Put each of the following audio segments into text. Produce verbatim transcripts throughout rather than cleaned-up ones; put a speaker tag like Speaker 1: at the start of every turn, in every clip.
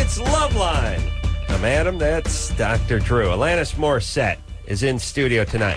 Speaker 1: it's Loveline. I'm Adam. That's Doctor Drew. Alanis Morissette is in studio tonight.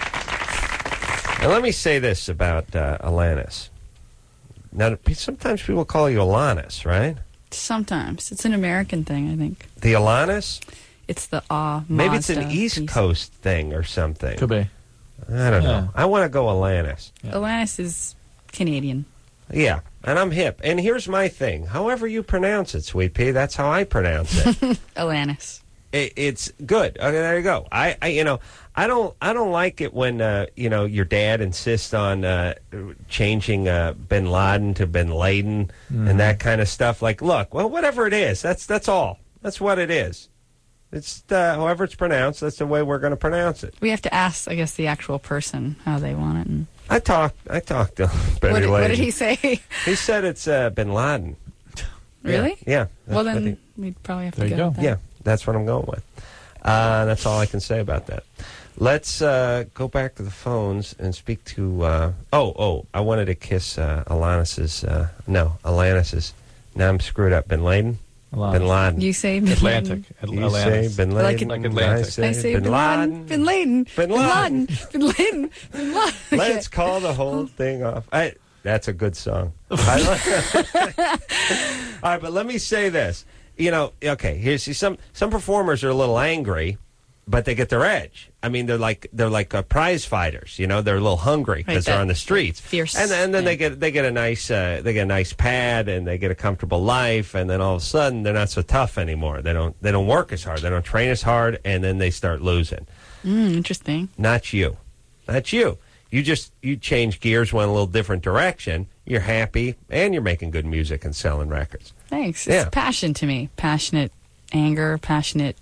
Speaker 1: And let me say this about uh, Alanis. Now, sometimes people call you Alanis, right?
Speaker 2: Sometimes. It's an American thing, I think.
Speaker 1: The Alanis?
Speaker 2: It's the ah.
Speaker 1: Maybe it's an
Speaker 2: Mazda
Speaker 1: East
Speaker 2: piece.
Speaker 1: Coast thing or something.
Speaker 3: Could be.
Speaker 1: I don't
Speaker 3: Yeah.
Speaker 1: know. I want to go Alanis.
Speaker 3: Yeah.
Speaker 2: Alanis is Canadian.
Speaker 1: Yeah, and I'm hip. And here's my thing. However you pronounce it, Sweet Pea, that's how I pronounce it.
Speaker 2: Alanis.
Speaker 1: it it's good. Okay, there you go. I, I you know, I don't I don't like it when uh, you know, your dad insists on uh, changing uh, Bin Laden to Bin Laden
Speaker 3: Mm-hmm.
Speaker 1: and that kind of stuff. Like, look, well, whatever it is, that's that's all. That's what it is. It's uh, however it's pronounced. That's the way we're going to pronounce it.
Speaker 2: We have to ask, I guess, the actual person how they want it. And
Speaker 1: I talked. I talked to Betty
Speaker 2: what, did, what
Speaker 1: Lady.
Speaker 2: did he say?
Speaker 1: He said it's uh, Bin Laden.
Speaker 2: Really?
Speaker 1: Yeah. yeah
Speaker 2: Well,
Speaker 1: that's what
Speaker 2: then
Speaker 1: he-
Speaker 2: we'd probably have
Speaker 3: There
Speaker 2: to
Speaker 3: you
Speaker 2: go.
Speaker 3: go.
Speaker 2: with that.
Speaker 1: yeah, that's what I'm going with. Uh, that's all I can say about that. Let's uh, go back to the phones and speak to. Uh, oh, oh! I wanted to kiss uh, Alanis's. Uh, no, Alanis's. Now I'm screwed up. Bin Laden.
Speaker 3: Alanis.
Speaker 1: Bin Laden.
Speaker 2: You say Bin
Speaker 3: Atlantic.
Speaker 2: Laden.
Speaker 1: You
Speaker 3: Atlantis.
Speaker 1: say Bin
Speaker 2: Like
Speaker 1: Laden.
Speaker 2: it-
Speaker 3: Like Atlantic.
Speaker 1: I say,
Speaker 2: I say
Speaker 1: Bin,
Speaker 2: Bin Laden. Bin Laden.
Speaker 1: Bin
Speaker 2: Bin
Speaker 1: Laden.
Speaker 2: Laden. Bin Laden. Bin Laden.
Speaker 1: Let's call the whole thing off. I, that's a good song. I like- All right, but let me say this. You know, okay, here's see, some some performers are a little angry, but they get their edge. I mean, they're like they're like uh, prize fighters. You know, they're a little hungry because
Speaker 2: Right,
Speaker 1: they're
Speaker 2: that
Speaker 1: on the streets,
Speaker 2: fierce,
Speaker 1: and, and then
Speaker 2: yeah.
Speaker 1: they get they get a nice uh, they get a nice pad and they get a comfortable life, and then all of a sudden they're not so tough anymore. They don't they don't work as hard. They don't train as hard, and then they start losing.
Speaker 2: Mm, interesting.
Speaker 1: Not you. Not you. You just, you change gears, went a little different direction. You're happy, and you're making good music and selling records.
Speaker 2: Thanks. It's
Speaker 1: Yeah.
Speaker 2: passion to me. Passionate anger, passionate,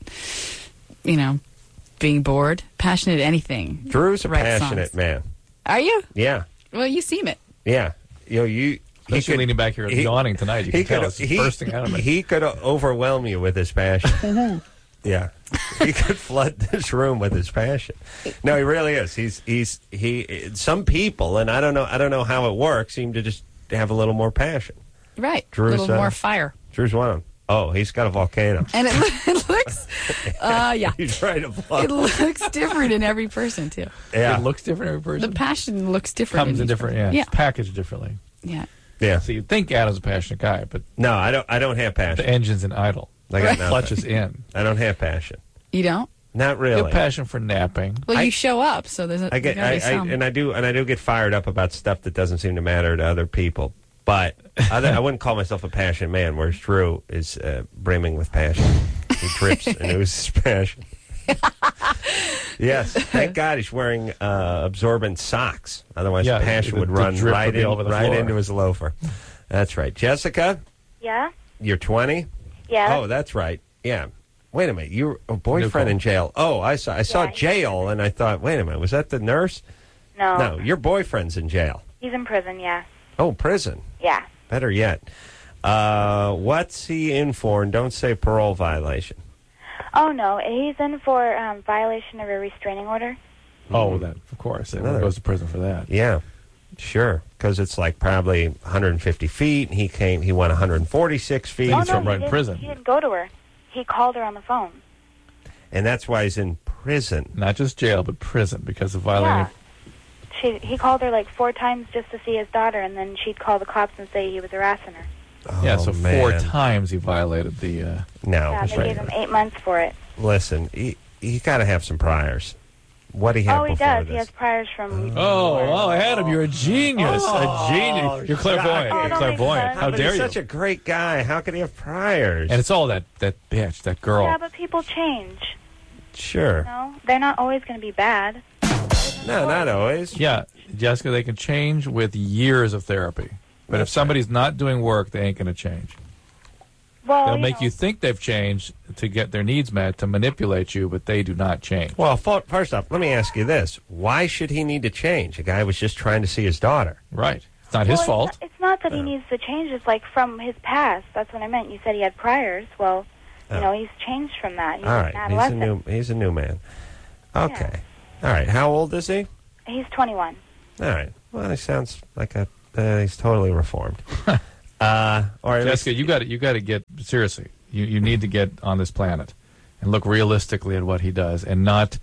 Speaker 2: you know, being bored, passionate anything.
Speaker 1: Drew's a
Speaker 2: Write
Speaker 1: passionate
Speaker 2: songs.
Speaker 1: man.
Speaker 2: Are you?
Speaker 1: Yeah,
Speaker 2: Well, you seem it.
Speaker 1: yeah. You know, you... he
Speaker 3: Especially
Speaker 1: could-
Speaker 3: leaning back here
Speaker 1: he-
Speaker 3: yawning tonight. You
Speaker 1: he
Speaker 3: can tell
Speaker 1: could,
Speaker 3: it's just
Speaker 1: he,
Speaker 3: bursting out of me.
Speaker 1: he could overwhelm you with his passion. Yeah, he could flood this room with his passion. No, he really is. He's he's he. Some people, and I don't know, I don't know how it works, seem to just have a little more passion.
Speaker 2: Right. A
Speaker 1: Drew's,
Speaker 2: little
Speaker 1: uh,
Speaker 2: more fire.
Speaker 1: Drew's one of them. Oh, he's got a volcano.
Speaker 2: And it, it looks, uh, yeah.
Speaker 1: He's right to blow.
Speaker 2: It looks different in every person, too.
Speaker 1: Yeah,
Speaker 3: It looks different every person.
Speaker 2: The passion looks different.
Speaker 3: Comes in
Speaker 2: each
Speaker 3: different, yeah.
Speaker 2: person.
Speaker 3: It's packaged differently.
Speaker 2: Yeah.
Speaker 1: yeah.
Speaker 3: So you'd think Adam's a passionate guy, but
Speaker 1: No, I don't. I don't have passion.
Speaker 3: the engine's in idle.
Speaker 1: I got
Speaker 2: Right.
Speaker 1: nothing.
Speaker 3: Clutches in.
Speaker 1: I don't have passion.
Speaker 2: You don't?
Speaker 1: Not
Speaker 3: You
Speaker 1: really.
Speaker 3: have passion for napping.
Speaker 2: Well,
Speaker 1: I-
Speaker 2: you show up, so there's a,
Speaker 1: I get,
Speaker 2: gotta
Speaker 1: I,
Speaker 2: be
Speaker 1: I,
Speaker 2: some.
Speaker 1: and I do, and I do get fired up about stuff that doesn't seem to matter to other people. But other, I wouldn't call myself a passionate man. Whereas Drew is uh, brimming with passion. He drips and oozes passion. Yes, thank God he's wearing uh, absorbent socks. Otherwise,
Speaker 3: Yeah,
Speaker 1: passion
Speaker 3: the-
Speaker 1: would
Speaker 3: the
Speaker 1: run
Speaker 3: drip
Speaker 1: right
Speaker 3: would be
Speaker 1: in,
Speaker 3: all over the
Speaker 1: right
Speaker 3: floor.
Speaker 1: into his loafer. That's right, Jessica.
Speaker 4: Yeah?
Speaker 1: You're twenty.
Speaker 4: Yeah.
Speaker 1: Oh, that's right. Yeah. Wait a minute. You're a boyfriend
Speaker 3: call.
Speaker 1: in jail. Oh, I saw. I saw
Speaker 4: Yeah,
Speaker 1: jail, and I thought, wait a minute, was that the nurse?
Speaker 4: no.
Speaker 1: No, your boyfriend's in jail.
Speaker 4: He's in prison, yeah.
Speaker 1: Oh, prison.
Speaker 4: Yeah.
Speaker 1: Better yet. Uh, what's he in for? And don't say parole violation.
Speaker 4: Oh, no. He's in for um, violation of a restraining order.
Speaker 3: Oh, that of course. Everyone
Speaker 1: Another-
Speaker 3: goes to prison for that.
Speaker 1: Yeah, sure. Because it's like probably one hundred fifty feet. He came. He went one hundred forty-six feet,
Speaker 4: Oh,
Speaker 3: He's
Speaker 4: no,
Speaker 3: from
Speaker 4: he
Speaker 3: right in
Speaker 4: didn't-
Speaker 3: prison.
Speaker 4: He didn't go to her. He called her on the phone.
Speaker 1: and that's why he's in prison.
Speaker 3: Not just jail, but prison because of violating.
Speaker 4: Yeah. She, he called her like four times just to see his daughter, and then she'd call the cops and say he was harassing her.
Speaker 1: Oh,
Speaker 3: Yeah, so
Speaker 1: man.
Speaker 3: four times he violated the. Uh,
Speaker 1: No,
Speaker 4: yeah, they
Speaker 3: right.
Speaker 4: gave him eight months for it.
Speaker 1: listen. He he got to have some priors. What do he have
Speaker 4: Oh, he
Speaker 1: before
Speaker 4: does.
Speaker 1: this?
Speaker 4: He has priors from...
Speaker 3: oh, oh, Adam, you're a genius.
Speaker 1: Oh,
Speaker 3: a genius. You're clairvoyant.
Speaker 4: Oh,
Speaker 3: You're
Speaker 4: don't
Speaker 3: clairvoyant.
Speaker 4: make fun.
Speaker 3: How
Speaker 1: But
Speaker 3: dare
Speaker 1: he's
Speaker 3: you?
Speaker 1: such a great guy. How could he have priors?
Speaker 3: And it's all that, that bitch, that girl.
Speaker 4: Yeah, but people change.
Speaker 1: sure.
Speaker 4: No, they're not always going to be bad.
Speaker 1: No, not always.
Speaker 3: Yeah, Jessica, they can change with years of therapy. But if somebody's not doing work, they ain't going to change.
Speaker 4: Well,
Speaker 3: They'll
Speaker 4: you
Speaker 3: make
Speaker 4: know,
Speaker 3: you think they've changed to get their needs met, to manipulate you, but they do not change.
Speaker 1: Well, fo- first off, let me ask you this: why should he need to change? A guy was just trying to see his daughter.
Speaker 3: Right. It's not
Speaker 4: well,
Speaker 3: his
Speaker 4: it's
Speaker 3: fault.
Speaker 4: not- It's not that he needs to change. It's like from his past. That's what I meant. You said he had priors. Well, you
Speaker 1: Oh.
Speaker 4: know, he's changed from that. He's
Speaker 1: All
Speaker 4: an
Speaker 1: right, he's a
Speaker 4: adolescent.
Speaker 1: new he's a new man. Okay. All right. How old is he?
Speaker 4: He's twenty-one.
Speaker 1: All right. Well, he sounds like a uh, he's totally reformed. uh, all right.
Speaker 3: Jessica, you got to you got to get seriously. You you need to get on this planet and look realistically at what he does and not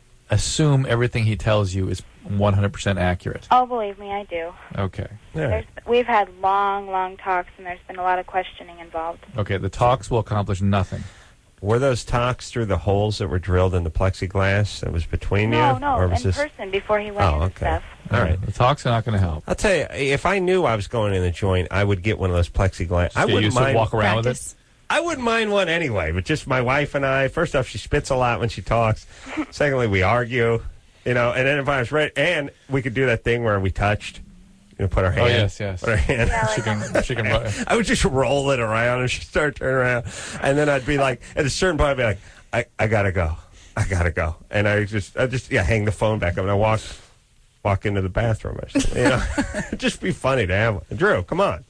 Speaker 3: assume everything he tells you is one hundred percent accurate.
Speaker 4: Oh, believe me, I do.
Speaker 3: Okay.
Speaker 1: Yeah.
Speaker 4: There's, we've had long, long talks, and there's been a lot of questioning involved.
Speaker 3: Okay, the talks will accomplish nothing.
Speaker 1: Were those talks through the holes that were drilled in the plexiglass that was between
Speaker 4: No,
Speaker 1: you?
Speaker 4: no,
Speaker 1: or
Speaker 4: in
Speaker 1: was this...
Speaker 4: person before he went
Speaker 1: Oh,
Speaker 4: in and
Speaker 1: okay.
Speaker 4: stuff.
Speaker 1: All right.
Speaker 3: The talks are not going to help.
Speaker 1: I'll tell you, if I knew I was going in the joint, I would get one of those plexiglass. I
Speaker 3: So you
Speaker 1: wouldn't
Speaker 3: used to
Speaker 1: mind.
Speaker 3: walk around with it?
Speaker 2: Practice.
Speaker 1: I wouldn't mind one anyway, but just my wife and I. First off, she spits a lot when she talks. Secondly, we argue, you know. And then if I was ready, and we could do that thing where we touched, you know, put our hand.
Speaker 3: Oh, yes, yes.
Speaker 1: Put our hand.
Speaker 4: Yeah,
Speaker 3: She
Speaker 4: like
Speaker 3: can, she can,
Speaker 1: I would just roll it around, and she'd start turning around, and then I'd be like, at a certain point, I'd be like, I, I gotta go, I gotta go, and I just, I just, yeah, hang the phone back up, and I walk, walk into the bathroom. Or something, you know, it'd just be funny to have one. Drew, come on,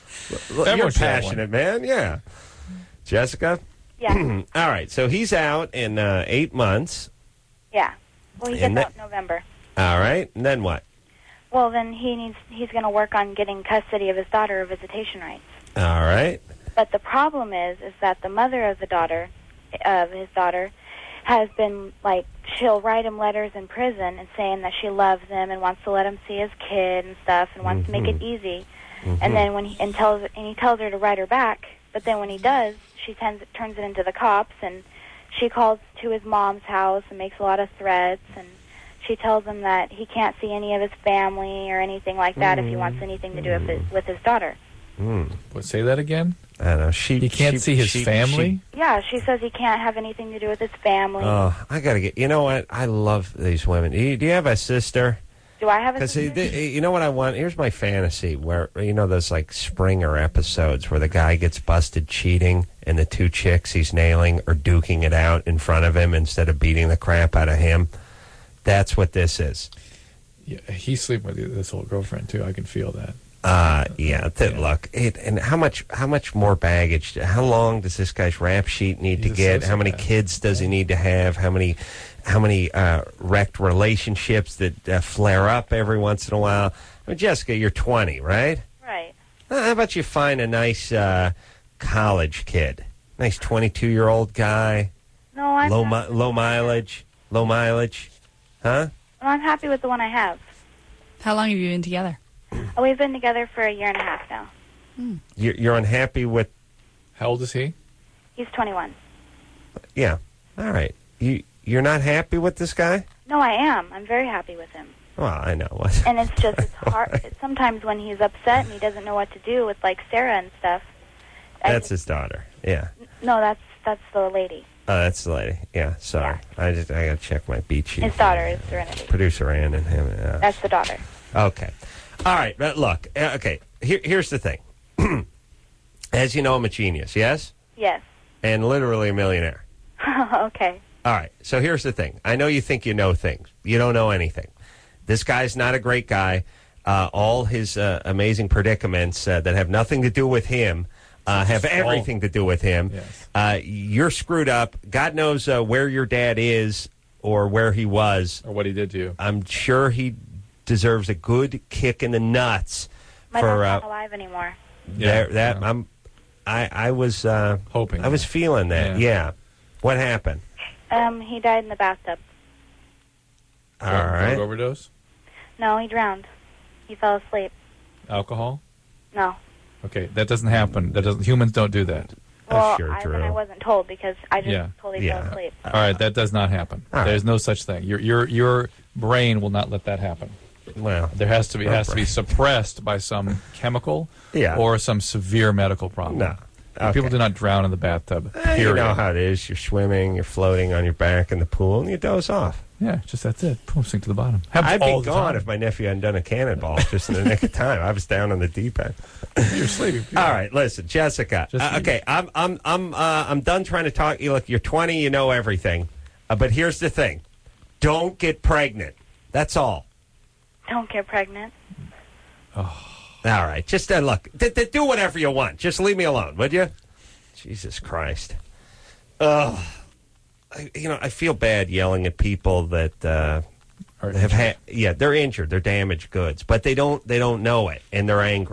Speaker 1: L-
Speaker 3: Everyone
Speaker 1: you're
Speaker 3: should have
Speaker 1: passionate, man. Yeah, Jessica.
Speaker 4: Yeah,
Speaker 1: All right, so he's out in uh, eight months.
Speaker 4: yeah. Well, he
Speaker 1: And
Speaker 4: gets
Speaker 1: that-
Speaker 4: out in November.
Speaker 1: All right, and then what?
Speaker 4: Well, then he needs, he's going to work on getting custody of his daughter or visitation rights.
Speaker 1: All right.
Speaker 4: But the problem is, is that the mother of the daughter, of his daughter, has been like, she'll write him letters in prison and saying that she loves him and wants to let him see his kid and stuff and wants to make it easy. And then when he and tells and he tells her to write her back, but then when he does, she tends, turns it into the cops, and she calls to his mom's house and makes a lot of threats, and she tells him that he can't see any of his family or anything like that if he wants anything to do with his, with his daughter.
Speaker 1: Mm.
Speaker 3: what, say that again?
Speaker 1: I don't know. She
Speaker 3: He can't
Speaker 1: she-
Speaker 3: see his
Speaker 1: she-
Speaker 3: family?
Speaker 4: Yeah, she says he can't have anything to do with his family.
Speaker 1: Oh, I gotta get. You know what? I love these women. Do you, do you have a sister?
Speaker 4: do I have a
Speaker 1: Because
Speaker 4: sister?
Speaker 1: you know what I want? Here's my fantasy where, you know, those like Springer episodes where the guy gets busted cheating and the two chicks he's nailing are duking it out in front of him instead of beating the crap out of him. That's what this is.
Speaker 3: Yeah, he's sleeping with this old girlfriend, too. I can feel that.
Speaker 1: Uh, yeah, th-
Speaker 3: Yeah.
Speaker 1: look, it, and how much how much more baggage, how long does this guy's rap sheet need
Speaker 3: He's
Speaker 1: to
Speaker 3: a
Speaker 1: get? How many
Speaker 3: sociopath.
Speaker 1: kids does he need to have? How many how many uh, wrecked relationships that uh, flare up every once in a while? I mean, Jessica, you're twenty, right?
Speaker 4: Right.
Speaker 1: Uh, How about you find a nice uh, college kid, nice twenty-two-year-old guy,
Speaker 4: No, I'm
Speaker 1: low
Speaker 4: not.
Speaker 1: mi- low mileage, low mileage, huh?
Speaker 4: Well, I'm happy with the one I have.
Speaker 2: How long have you been together?
Speaker 4: Oh, we've been together for a year and a half now.
Speaker 1: You're, you're unhappy with?
Speaker 3: How old is he?
Speaker 4: He's twenty-one.
Speaker 1: Yeah, all right. You you're not happy with this guy?
Speaker 4: No, I am. I'm very happy with him.
Speaker 1: Well, I know.
Speaker 4: And it's just, it's hard. It's sometimes when he's upset and he doesn't know what to do with, like, Sarah and stuff. I
Speaker 1: That's
Speaker 4: just-
Speaker 1: his daughter. Yeah.
Speaker 4: No, that's that's the lady.
Speaker 1: Oh, that's the lady. Yeah, sorry. I just I gotta check my beat sheet.
Speaker 4: His daughter is Serenity.
Speaker 1: Producer Ann and him. Uh,
Speaker 4: That's the daughter.
Speaker 1: okay. All right, but look. Uh, okay. Here, here's the thing. As you know, I'm a genius. Yes,
Speaker 4: Yes.
Speaker 1: and literally a millionaire.
Speaker 4: Okay.
Speaker 1: All right. So here's the thing. I know you think you know things. You don't know anything. This guy's not a great guy. Uh, all his uh, amazing predicaments uh, that have nothing to do with him uh, have
Speaker 3: fault.
Speaker 1: everything to do with him.
Speaker 3: Yes.
Speaker 1: Uh, you're screwed up. God knows uh, where your dad is or where he was.
Speaker 3: Or what he did to you?
Speaker 1: I'm sure he deserves a good kick in the nuts
Speaker 4: My
Speaker 1: for
Speaker 4: dad's
Speaker 1: uh,
Speaker 4: not alive anymore.
Speaker 3: Yeah,
Speaker 1: there, that.
Speaker 3: yeah.
Speaker 1: I'm. I I was uh,
Speaker 3: Hoping.
Speaker 1: I was feeling that.
Speaker 3: Yeah.
Speaker 1: Yeah. What happened?
Speaker 4: Um, he died in the bathtub.
Speaker 1: All
Speaker 3: Drug
Speaker 1: right.
Speaker 3: overdose?
Speaker 4: No, he drowned. He fell asleep.
Speaker 3: Alcohol?
Speaker 4: No.
Speaker 3: Okay, that doesn't happen. That doesn't. Humans don't do that.
Speaker 1: Oh,
Speaker 4: Well,
Speaker 1: sure,
Speaker 4: I,
Speaker 1: Drew.
Speaker 4: then I wasn't told because I just
Speaker 3: Yeah.
Speaker 4: totally
Speaker 1: Yeah.
Speaker 4: fell asleep.
Speaker 3: All right, that does not happen.
Speaker 1: All right.
Speaker 3: There's no such thing. Your your your brain will not let that happen.
Speaker 1: Well,
Speaker 3: There has to be
Speaker 1: Your
Speaker 3: has to be
Speaker 1: brain.
Speaker 3: suppressed by some chemical
Speaker 1: Yeah.
Speaker 3: or some severe medical problem.
Speaker 1: no.
Speaker 3: People
Speaker 1: Okay.
Speaker 3: do not drown in the bathtub.
Speaker 1: Eh,
Speaker 3: Period.
Speaker 1: you know how it is. You're swimming, you're floating on your back in the pool, and you doze off.
Speaker 3: Yeah, just that's it. Boom, sink to the bottom. Happens
Speaker 1: I'd
Speaker 3: all
Speaker 1: be
Speaker 3: the
Speaker 1: gone
Speaker 3: time.
Speaker 1: if my nephew hadn't done a cannonball just in the nick of time. I was down on the deep end.
Speaker 3: You're sleeping.
Speaker 1: All right, listen, Jessica.
Speaker 3: Just
Speaker 1: Uh,
Speaker 3: you.
Speaker 1: okay, I'm I'm I'm uh, I'm done trying to talk. You look, you're twenty, you know everything, uh, but here's the thing: don't get pregnant. That's all.
Speaker 4: Don't get pregnant.
Speaker 1: All right, just uh, look, th- th- do whatever you want. Just leave me alone, would you? Jesus Christ. Oh, I, you know, I feel bad yelling at people that uh,
Speaker 3: Or-
Speaker 1: have had. Yeah, they're injured. They're damaged goods, but they don't. They don't know it, and they're angry.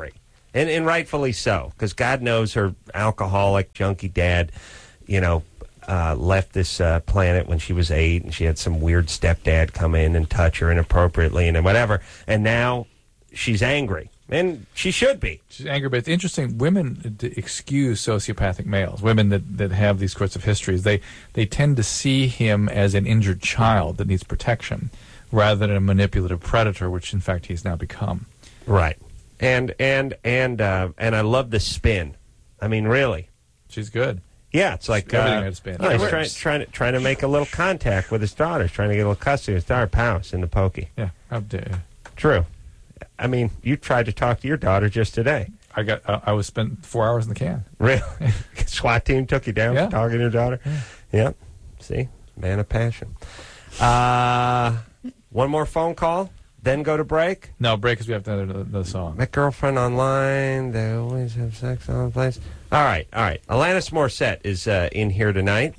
Speaker 1: And, and rightfully so, because God knows her alcoholic, junkie dad, you know, uh, left this uh, planet when she was eight, and she had some weird stepdad come in and touch her inappropriately and whatever. And now she's angry. And she should be.
Speaker 3: She's angry, but it's interesting. Women d- excuse sociopathic males. Women that, that have these sorts of histories, they they tend to see him as an injured child that needs protection, rather than a manipulative predator, which in fact he's now become.
Speaker 1: Right. And and and uh, and I love the spin. I mean, really.
Speaker 3: She's good.
Speaker 1: Yeah, it's like
Speaker 3: Everything
Speaker 1: uh,
Speaker 3: had spin.
Speaker 1: no,
Speaker 3: It
Speaker 1: he's trying,
Speaker 3: works.
Speaker 1: trying to trying to make a little contact with his daughter. He's trying to get a little custody of his daughter. Pounce in the pokey.
Speaker 3: Yeah, how dare.
Speaker 1: True. I mean, you tried to talk to your daughter just today.
Speaker 3: I got. Uh, I was spent four hours in the can.
Speaker 1: Really? SWAT team took you down
Speaker 3: Yeah.
Speaker 1: for talking to your daughter?
Speaker 3: Yeah.
Speaker 1: Yep. See? Man of passion. Uh, one more phone call, then go to break.
Speaker 3: No, break because we have to another, another song.
Speaker 1: Met girlfriend online. They always have sex on the place. All right, all right. Alanis Morissette is uh, in here tonight.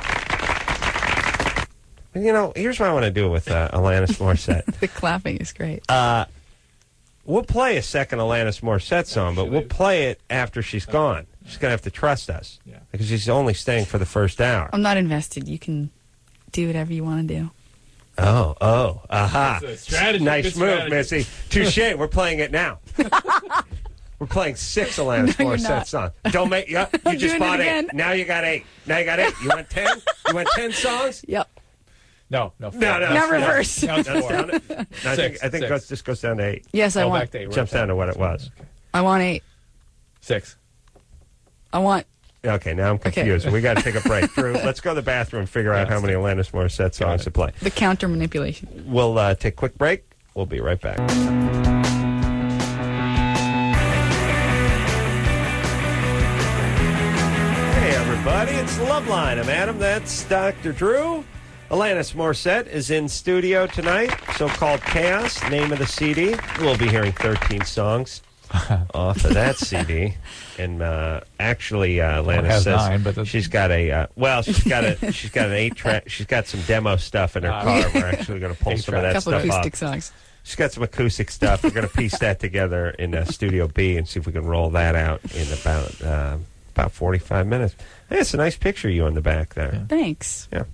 Speaker 1: You know, here's what I want to do with uh, Alanis Morissette.
Speaker 2: The clapping is great.
Speaker 1: Uh, we'll play a second Alanis Morissette song, but we'll play it after she's gone. She's going to have to trust us.
Speaker 3: Yeah.
Speaker 1: Because she's only staying for the first hour.
Speaker 2: I'm not invested. You can do whatever you want to do.
Speaker 1: Oh, oh, aha.
Speaker 3: That's a strategy.
Speaker 1: Nice
Speaker 3: Good
Speaker 1: move,
Speaker 3: strategy.
Speaker 1: Missy. Touche. We're playing it now. We're playing six Alanis
Speaker 2: No, you're
Speaker 1: Morissette
Speaker 2: not.
Speaker 1: songs. Don't make, yeah, you
Speaker 2: I'm
Speaker 1: just
Speaker 2: doing
Speaker 1: bought
Speaker 2: it
Speaker 1: eight.
Speaker 2: again.
Speaker 1: Now you got eight. Now you got eight. You want ten? You want ten songs?
Speaker 2: Yep.
Speaker 3: No, no, four.
Speaker 1: No, no.
Speaker 2: Now
Speaker 1: no.
Speaker 2: reverse.
Speaker 3: Now it's
Speaker 1: That's
Speaker 3: four.
Speaker 1: down to, I think,
Speaker 3: Six,
Speaker 1: I think it
Speaker 3: six.
Speaker 1: goes, just goes down to eight.
Speaker 2: Yes, I
Speaker 3: Oh,
Speaker 2: want.
Speaker 3: back to eight. We're
Speaker 1: Jumps
Speaker 3: at
Speaker 1: down to what it
Speaker 3: Okay.
Speaker 1: was.
Speaker 2: I want eight.
Speaker 3: Six.
Speaker 2: I want.
Speaker 1: Okay, now I'm confused. We got to take a break. Drew, let's go to the bathroom and figure out
Speaker 3: Yeah,
Speaker 1: how many
Speaker 3: let's
Speaker 1: Alanis Morissette songs
Speaker 3: it.
Speaker 1: to play.
Speaker 2: The counter manipulation.
Speaker 1: We'll uh, take a quick break. We'll be right back. Hey, everybody. It's Loveline. I'm Adam. That's Doctor Drew. Alanis Morissette is in studio tonight. So-called Chaos, name of the C D. We'll be hearing thirteen songs off of that C D. And uh, actually, uh,
Speaker 3: Well, it
Speaker 1: Alanis
Speaker 3: has
Speaker 1: says
Speaker 3: nine, but that's-
Speaker 1: she's got a uh, well, she's got a she's got an eight track. She's got some demo stuff in her
Speaker 3: Ah.
Speaker 1: car. We're actually going to pull some of
Speaker 3: Eight-track.
Speaker 1: that
Speaker 2: couple
Speaker 1: stuff
Speaker 2: acoustic
Speaker 1: off.
Speaker 2: songs.
Speaker 1: She's got some acoustic stuff. We're going to piece that together in uh, Studio B and see if we can roll that out in about uh, about forty-five minutes. Hey, it's a nice picture of you in the back there.
Speaker 2: Thanks.
Speaker 1: Yeah.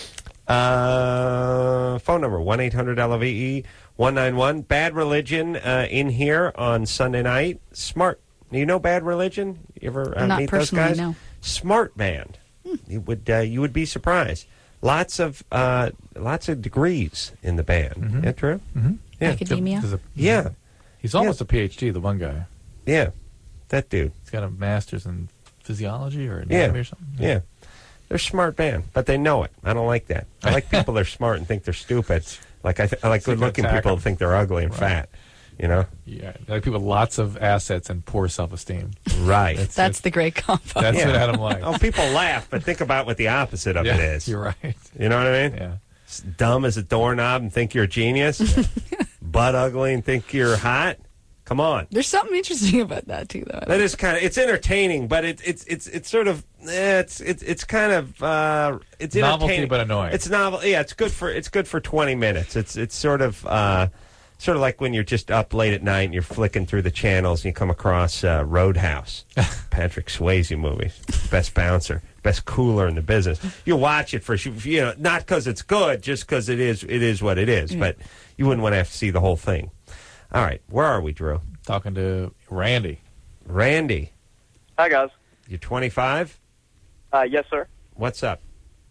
Speaker 1: Uh, phone number, one eight hundred L O V E one nine one. Bad Religion uh, in here on Sunday night. Smart. You know Bad Religion? You ever uh,
Speaker 2: Not
Speaker 1: meet those
Speaker 2: personally,
Speaker 1: guys?
Speaker 2: no.
Speaker 1: Smart band. You would uh, you would be surprised. Lots of uh, lots of degrees in the band.
Speaker 3: Mhm.
Speaker 1: Yeah, true.
Speaker 3: Mm-hmm.
Speaker 1: Yeah.
Speaker 2: Academia.
Speaker 3: There's a-
Speaker 1: Yeah.
Speaker 3: He's almost a P H D, the one guy.
Speaker 1: Yeah. That dude.
Speaker 3: He's got a master's in physiology or
Speaker 1: Yeah.
Speaker 3: anatomy or something.
Speaker 1: Yeah. They're a smart band, but they know it. I don't like that. I like people that are smart and think they're stupid. Like I, th- I like
Speaker 3: So you can
Speaker 1: good-looking
Speaker 3: attack
Speaker 1: people
Speaker 3: them.
Speaker 1: that think they're ugly and
Speaker 3: Right.
Speaker 1: fat. You know?
Speaker 3: Yeah. Like people with lots of assets and poor self-esteem.
Speaker 1: Right.
Speaker 3: That's,
Speaker 2: That's the great combo.
Speaker 3: that's
Speaker 1: Yeah.
Speaker 3: what Adam likes.
Speaker 1: Oh, people laugh, but think about what the opposite of
Speaker 3: yeah,
Speaker 1: it is.
Speaker 3: You're right.
Speaker 1: You know what I mean?
Speaker 3: Yeah.
Speaker 1: S- Dumb as a doorknob and think you're a genius. Butt ugly and think you're hot. Come on.
Speaker 2: There's something interesting about that too, though.
Speaker 1: That is kind of it's entertaining, but it's it's it's it's sort of eh, it's it's it's kind of uh, it's
Speaker 3: Novelty,
Speaker 1: entertaining.
Speaker 3: but annoying.
Speaker 1: It's novel. Yeah, it's good for it's good for twenty minutes. It's it's sort of uh, sort of like when you're just up late at night and you're flicking through the channels and you come across uh, Roadhouse, Patrick Swayze movie, best bouncer, best cooler in the business. You watch it for you know not because it's good, just because it is it is what it is. But you wouldn't want to have to see the whole thing. All right, where are we, Drew?
Speaker 3: Talking to Randy.
Speaker 1: Randy,
Speaker 5: Hi, guys.
Speaker 1: you're twenty-five.
Speaker 5: Uh, yes, sir.
Speaker 1: What's up?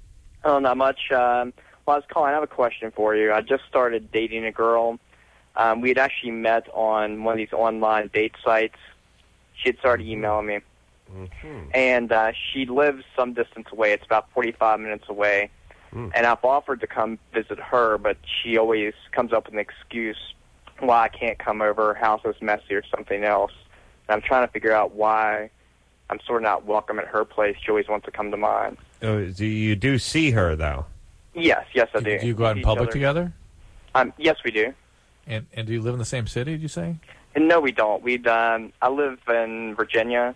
Speaker 5: Oh, not much. Um, well, I was calling. I have a question for you. I just started dating a girl. Um, we had actually met on one of these online date sites. She had started emailing me.
Speaker 1: Mm-hmm.
Speaker 5: And uh, she lives some distance away. It's about forty-five minutes away.
Speaker 1: Mm.
Speaker 5: And I've offered to come visit her, but she always comes up with an excuse why I can't come over. Her house is messy or something else. And I'm trying to figure out why I'm sort of not welcome at her place. She always wants to come to mine.
Speaker 1: Oh, do you do see her though?
Speaker 5: Yes, yes, I do.
Speaker 3: Do you go out in
Speaker 5: See each
Speaker 3: public
Speaker 5: other.
Speaker 3: together?
Speaker 5: Um, yes, we do.
Speaker 3: And and do you live in the same city, did you say?
Speaker 5: And no, we don't. We um, I live in Virginia,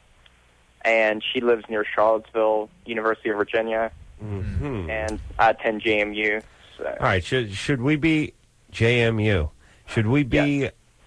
Speaker 5: and she lives near Charlottesville, University of Virginia,
Speaker 1: Mm-hmm.
Speaker 5: and I attend J M U. So.
Speaker 1: All right. Should should we be J M U? Should we be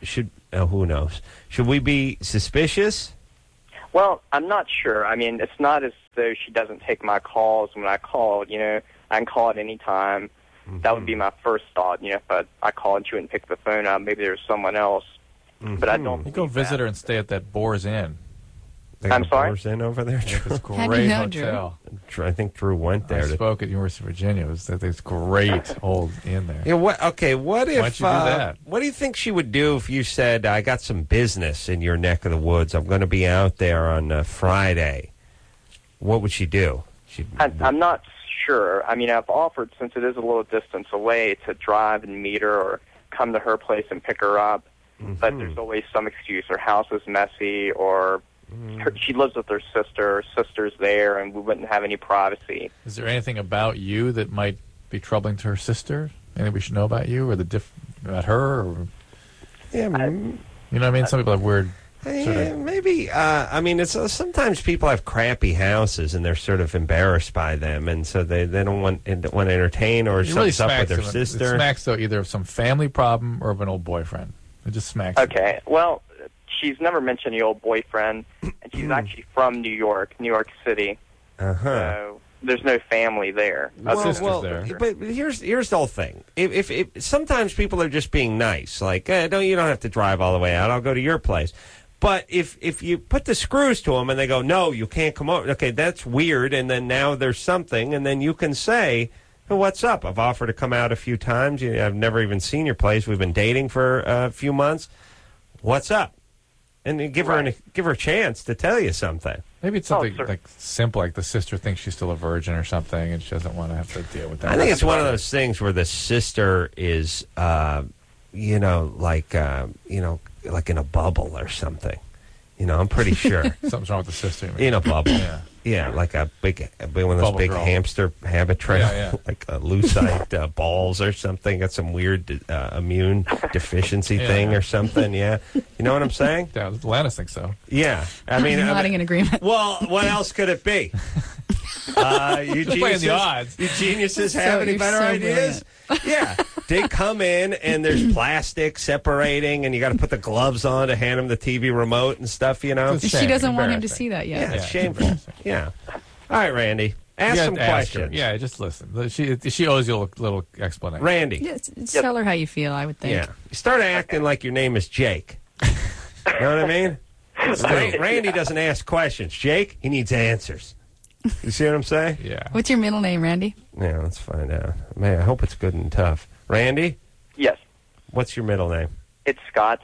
Speaker 1: should uh, who knows? Should we be suspicious?
Speaker 5: Well, I'm not sure. I mean, it's not as though she doesn't take my calls when I call. You know, I can call at any time. Mm-hmm. That would be my first thought. You know, if I, I call and she wouldn't pick the phone up, maybe there's someone else. Mm-hmm. But I don't.
Speaker 3: You go visit
Speaker 5: that.
Speaker 3: her and stay at that Boar's Inn.
Speaker 1: They
Speaker 5: I'm
Speaker 1: got
Speaker 5: sorry?
Speaker 1: Boar's Inn over there.
Speaker 3: It's a
Speaker 2: How do
Speaker 3: great
Speaker 2: you know,
Speaker 3: hotel.
Speaker 1: I think Drew went there.
Speaker 3: I
Speaker 1: to,
Speaker 3: spoke at University of Virginia. It was that this great old inn there.
Speaker 1: yeah, what? Okay, what if?
Speaker 3: Why don't you do
Speaker 1: uh,
Speaker 3: that?
Speaker 1: What do you think she would do if you said, "I got some business in your neck of the woods. I'm going to be out there on uh, Friday." What would she do? She'd,
Speaker 5: I, I'm not sure. I mean, I've offered, since it is a little distance away, to drive and meet her or come to her place and pick her up.
Speaker 1: mm-hmm.
Speaker 5: But there's always some excuse. Her house is messy, or her, she lives with her sister. Her sister's there, and we wouldn't have any privacy.
Speaker 3: Is there anything about you that might be troubling to her sister? Anything we should know about you, or the diff about her? Or,
Speaker 1: yeah,
Speaker 5: I-
Speaker 1: mm,
Speaker 3: you know what I mean? Some people have weird. Sort
Speaker 1: yeah,
Speaker 3: of-
Speaker 1: maybe. Uh, I mean, it's uh, sometimes people have crappy houses and they're sort of embarrassed by them, and so they, they don't want don't want to entertain, or
Speaker 3: It really
Speaker 1: something's up with
Speaker 3: smacks
Speaker 1: their
Speaker 3: of an-
Speaker 1: sister.
Speaker 3: It smacks though either of some family problem or of an old boyfriend. It just smacks.
Speaker 5: Okay. Well, she's never mentioned the old boyfriend, and she's actually from New York, New York City.
Speaker 1: Uh huh.
Speaker 5: So there's no family there.
Speaker 3: Well,
Speaker 5: other
Speaker 3: sister's
Speaker 5: than
Speaker 3: there.
Speaker 5: sister.
Speaker 1: But here's here's the whole thing. If, if, if sometimes people are just being nice, like, eh, don't you don't have to drive all the way out. I'll go to your place. But if if you put the screws to them and they go, no, you can't come over. Okay, that's weird. And then now there's something, and then you can say, well, what's up? I've offered to come out a few times. You know, I've never even seen your place. We've been dating for a few months. What's up? And you give her an, give her a chance to tell you something.
Speaker 3: Maybe it's
Speaker 5: Oh,
Speaker 3: something
Speaker 5: sure.
Speaker 3: like simple, like the sister thinks she's still a virgin or something, and she doesn't want to have to deal with that.
Speaker 1: I think it's one of those things where the sister is, uh, you know, like, uh, you know, like in a bubble or something. You know, I'm pretty sure.
Speaker 3: Something's wrong with the sister. you mean.
Speaker 1: In a bubble.
Speaker 3: Yeah.
Speaker 1: Yeah, like a big, a big one of those
Speaker 3: Bubble
Speaker 1: big
Speaker 3: girl.
Speaker 1: hamster habit trail,
Speaker 3: Yeah, yeah.
Speaker 1: like uh, lucite uh, balls or something. Got some weird uh, immune deficiency
Speaker 3: Yeah.
Speaker 1: thing or something. Yeah, you know what I'm saying?
Speaker 3: Yeah, Lannis thinks so.
Speaker 1: Yeah, I mean,
Speaker 2: I'm
Speaker 1: I
Speaker 2: nodding
Speaker 1: mean-
Speaker 2: in agreement.
Speaker 1: well, what else could it be? Uh, you
Speaker 3: Just playing
Speaker 1: geniuses,
Speaker 3: the odds.
Speaker 1: you geniuses
Speaker 2: So
Speaker 1: have any
Speaker 2: you're
Speaker 1: better
Speaker 2: so
Speaker 1: ideas? Yeah, they come in and there's plastic separating, and you got to put the gloves on to hand them the T V remote and stuff. You know,
Speaker 3: It's
Speaker 2: She
Speaker 3: shame,
Speaker 2: doesn't want him to
Speaker 3: embarrassing.
Speaker 2: see that
Speaker 1: yeah,
Speaker 2: yet.
Speaker 1: it's
Speaker 3: Yeah,
Speaker 1: shameful.
Speaker 3: embarrassing.
Speaker 1: Yeah. All right, Randy, ask
Speaker 3: You have
Speaker 1: some
Speaker 3: to ask her.
Speaker 1: questions.
Speaker 3: Yeah, just listen. She she owes you a little explanation.
Speaker 1: Randy.
Speaker 2: Yeah, s- s- tell her how you feel, I would think.
Speaker 1: Yeah. You start acting like your name is Jake. You know what I mean? Ra- Randy doesn't ask questions. Jake, he needs answers. You see what I'm saying?
Speaker 3: Yeah.
Speaker 2: What's your middle name, Randy?
Speaker 1: Yeah, let's find out. Man, I hope it's good and tough. Randy,
Speaker 5: Yes,
Speaker 1: what's your middle name?
Speaker 5: it's Scott.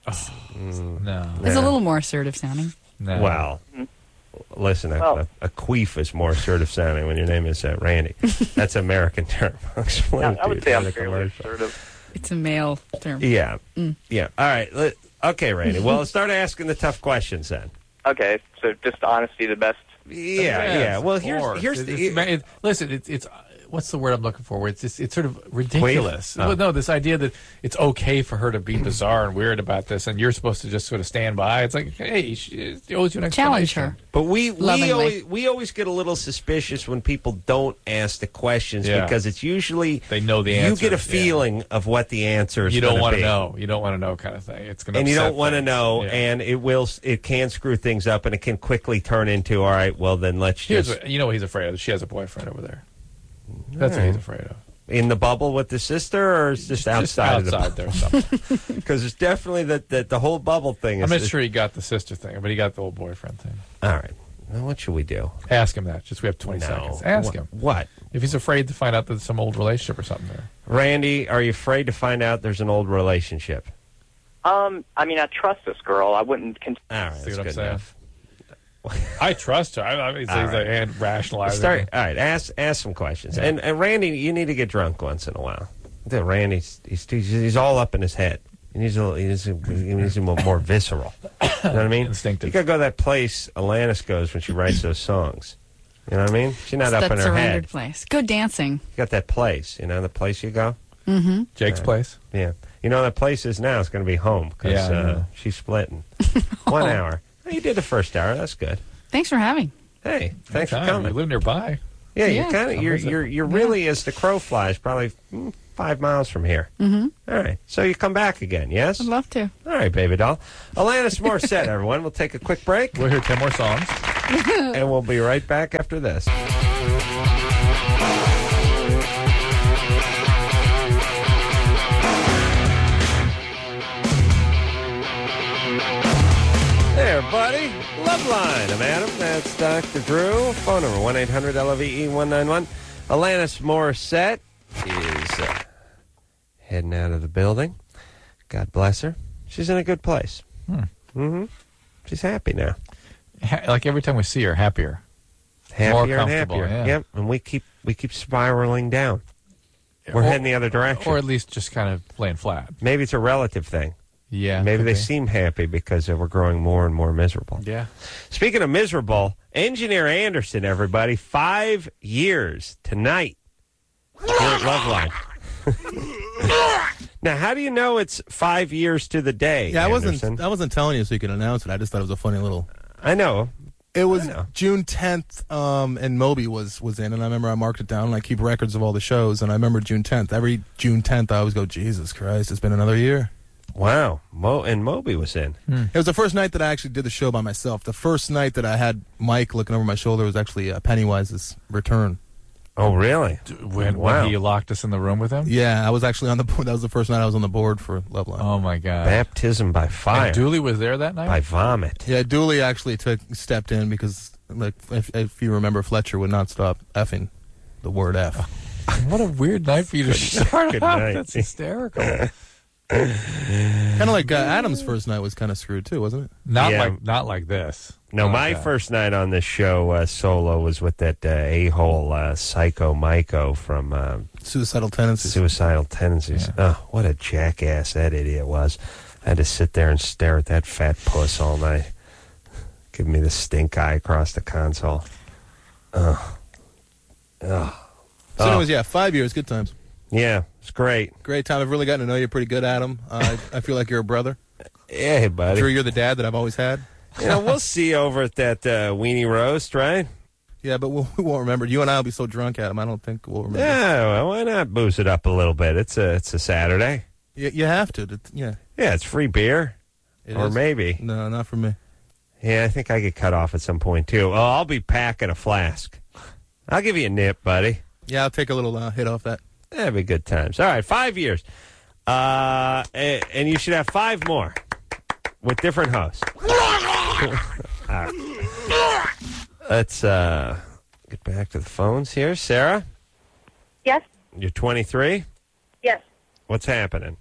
Speaker 3: No.
Speaker 2: It's
Speaker 1: Yeah.
Speaker 2: a little more assertive sounding.
Speaker 3: No.
Speaker 1: Well, listen, a,
Speaker 5: Well-
Speaker 1: a, a queef is more assertive sounding when your name is uh, Randy. That's an American term. I'll explain
Speaker 5: I,
Speaker 1: it to
Speaker 5: I
Speaker 1: you
Speaker 5: would say
Speaker 1: during
Speaker 5: I'm
Speaker 1: the
Speaker 5: fairly
Speaker 1: commercial.
Speaker 5: assertive.
Speaker 2: It's a male term.
Speaker 1: Yeah. Yeah. All right. Let, okay, Randy. Well, start asking the tough questions then.
Speaker 5: Okay, so just honesty, the best.
Speaker 1: Yeah,
Speaker 3: Yes,
Speaker 1: yeah. Well,
Speaker 3: of
Speaker 1: here's
Speaker 3: course.
Speaker 1: here's
Speaker 3: It's-
Speaker 1: the.
Speaker 3: it's ma- it- listen. It's it's uh, what's the word I'm looking for? Where it's just, it's sort of ridiculous.
Speaker 1: Oh.
Speaker 3: Well, no, this idea that it's okay for her to be bizarre and weird about this, and you're supposed to just sort of stand by. It's like, hey, she she owes you an
Speaker 2: Challenge
Speaker 3: explanation.
Speaker 2: her.
Speaker 1: But we we
Speaker 2: Lovingly.
Speaker 1: always, we always get a little suspicious when people don't ask the questions
Speaker 3: Yeah.
Speaker 1: because it's usually
Speaker 3: They know the
Speaker 1: you
Speaker 3: answer.
Speaker 1: get a
Speaker 3: yeah.
Speaker 1: feeling of what the answer is.
Speaker 3: You don't
Speaker 1: want to
Speaker 3: know. You don't want to know, kind of thing. It's going to
Speaker 1: and you don't
Speaker 3: want to
Speaker 1: know,
Speaker 3: Yeah.
Speaker 1: and it will it can screw things up, and it can quickly turn into all right. Well, then let's
Speaker 3: Here's
Speaker 1: just
Speaker 3: what, you know what he's afraid of. She has a boyfriend over there. That's what he's afraid of.
Speaker 1: in the bubble with the sister, or it's just outside
Speaker 3: Just
Speaker 1: of
Speaker 3: outside
Speaker 1: the
Speaker 3: there somewhere.
Speaker 1: because it's definitely that that the whole bubble thing. Is,
Speaker 3: I'm not
Speaker 1: is-
Speaker 3: sure he got the sister thing, but he got the old boyfriend thing.
Speaker 1: All right, well, what should we do?
Speaker 3: Ask him that. Just we have twenty
Speaker 1: No.
Speaker 3: seconds. Ask
Speaker 1: Wh-
Speaker 3: him
Speaker 1: what.
Speaker 3: if he's afraid to find out that there's some old relationship or something there.
Speaker 1: Randy, are you afraid to find out there's an old relationship?
Speaker 5: Um, I mean, I trust this girl. I wouldn't. Con-
Speaker 1: All right,
Speaker 3: See
Speaker 1: that's
Speaker 3: what I'm
Speaker 1: good
Speaker 3: saying?
Speaker 1: enough.
Speaker 3: I trust her. I, I mean, he's
Speaker 1: All
Speaker 3: like
Speaker 1: right.
Speaker 3: and rationalizing.
Speaker 1: Start. All right, ask ask some questions.
Speaker 3: Yeah.
Speaker 1: And, and Randy, you need to get drunk once in a while. The Randy's he's, he's he's all up in his head. He needs a he needs a, he needs a more, more visceral. You know what I mean?
Speaker 3: Instinctive.
Speaker 1: You gotta go to that place Alanis goes when she writes those songs. You know what I mean? She's not
Speaker 2: It's
Speaker 1: up
Speaker 2: that
Speaker 1: in her
Speaker 2: surrendered
Speaker 1: head.
Speaker 2: place. Go dancing.
Speaker 1: You got that place. You know the place you go.
Speaker 2: Mm-hmm.
Speaker 3: Jake's place.
Speaker 1: Yeah. You know that place is now. It's going to be home because
Speaker 3: Yeah, I
Speaker 1: uh,
Speaker 3: know.
Speaker 1: she's splitting. One hour. Oh, you did the first hour. That's good.
Speaker 2: Thanks for having.
Speaker 1: Hey, thanks for
Speaker 3: Anytime.
Speaker 1: coming.
Speaker 3: You live nearby.
Speaker 1: Yeah,
Speaker 2: Yeah.
Speaker 1: you're kind of you're you're you're really, as the crow flies, probably mm, five miles from here.
Speaker 2: Mm-hmm.
Speaker 1: All right, so you come back again, yes?
Speaker 2: I'd love to.
Speaker 1: All right, baby doll. Alanis Morissette, everyone. We'll take a quick break,
Speaker 3: We'll hear ten more songs.
Speaker 1: and we'll be right back after this. There, buddy. Love line. I'm Adam. That's Doctor Drew. Phone number one eight hundred L O V E one nine one. Alanis Morissette is uh, heading out of the building. God bless her. She's in a good place.
Speaker 3: Hmm.
Speaker 1: Mm-hmm. She's happy now.
Speaker 3: Ha- like every time we see her, happier.
Speaker 1: Happier
Speaker 3: More
Speaker 1: and
Speaker 3: comfortable,
Speaker 1: happier.
Speaker 3: yeah.
Speaker 1: Yep. And we keep we keep spiraling down. We're
Speaker 3: Or-
Speaker 1: heading the other direction.
Speaker 3: Or at least just kind of laying flat.
Speaker 1: Maybe it's a relative thing.
Speaker 3: Yeah.
Speaker 1: Maybe
Speaker 3: could
Speaker 1: they
Speaker 3: be.
Speaker 1: seem happy because uh, we're growing more and more miserable.
Speaker 3: Yeah.
Speaker 1: Speaking of miserable, Engineer Anderson, everybody, five years tonight here at Loveline. Now, how do you know it's five years to the day?
Speaker 6: Yeah, I
Speaker 1: Anderson?
Speaker 6: wasn't. I wasn't telling you so you could announce it. I just thought it was a funny little.
Speaker 1: I know.
Speaker 6: It was
Speaker 1: I know.
Speaker 6: June tenth, um, and Moby was was in, and I remember I marked it down, and I keep records of all the shows, and I remember June tenth. Every June tenth, I always go, Jesus Christ, it's been another year.
Speaker 1: Wow. Mo and Moby was in.
Speaker 6: It was the first night that I actually did the show by myself. The first night that I had Mike looking over my shoulder was actually uh, Pennywise's return.
Speaker 1: Oh, really?
Speaker 3: When,
Speaker 1: Wow.
Speaker 3: when he locked us in the room with him?
Speaker 6: Yeah, I was actually on the board. That was the first night I was on the board for Loveline.
Speaker 3: Oh, my God.
Speaker 1: Baptism by fire.
Speaker 3: And Dooley was there that night?
Speaker 1: By vomit.
Speaker 6: Yeah, Dooley actually took stepped in because, like, if, if you remember, Fletcher would not stop effing the word F.
Speaker 3: What a weird night for you to start
Speaker 1: Good
Speaker 3: off.
Speaker 1: night.
Speaker 3: That's hysterical.
Speaker 6: Kind of like uh, Adam's first night was kind of screwed too, wasn't it?
Speaker 3: Not
Speaker 1: Yeah.
Speaker 3: like not like this.
Speaker 1: No,
Speaker 3: Not
Speaker 1: my
Speaker 3: like that.
Speaker 1: first night on this show uh, solo was with that uh, a-hole uh, Psycho Myco from uh,
Speaker 6: Suicidal tendencies.
Speaker 1: Suicidal Tendencies.
Speaker 3: Yeah.
Speaker 1: Oh, what a jackass that idiot was. I had to sit there and stare at that fat puss all night, giving me the stink eye across the console. Oh. Oh.
Speaker 6: So, anyways, yeah, five years, good times.
Speaker 1: Yeah, it's great.
Speaker 6: Great time. I've really gotten to know you pretty good, Adam. Uh, I, I feel like you're a brother.
Speaker 1: Hey, buddy.
Speaker 6: Drew, you're the dad that I've always had.
Speaker 1: You know, we'll see you over at that uh, weenie roast, right?
Speaker 6: Yeah, but we'll, we won't remember. You and I will be so drunk, Adam. I don't think we'll remember.
Speaker 1: Yeah, well, why not booze it up a little bit? It's a it's a Saturday.
Speaker 6: You, you have to. It- yeah.
Speaker 1: Yeah, it's free beer,
Speaker 6: It
Speaker 1: or
Speaker 6: is.
Speaker 1: maybe.
Speaker 6: No, not for me.
Speaker 1: Yeah, I think I get cut off at some point too. Oh, I'll be packing a flask. I'll give you a nip, buddy.
Speaker 6: Yeah, I'll take a little uh, hit off that.
Speaker 1: That'd be good times. All right, five years, uh, and, and you should have five more with different hosts. All right. Let's uh, get back to the phones here, Sarah.
Speaker 4: Yes,
Speaker 1: You're twenty-three.
Speaker 4: yes.
Speaker 1: What's happening?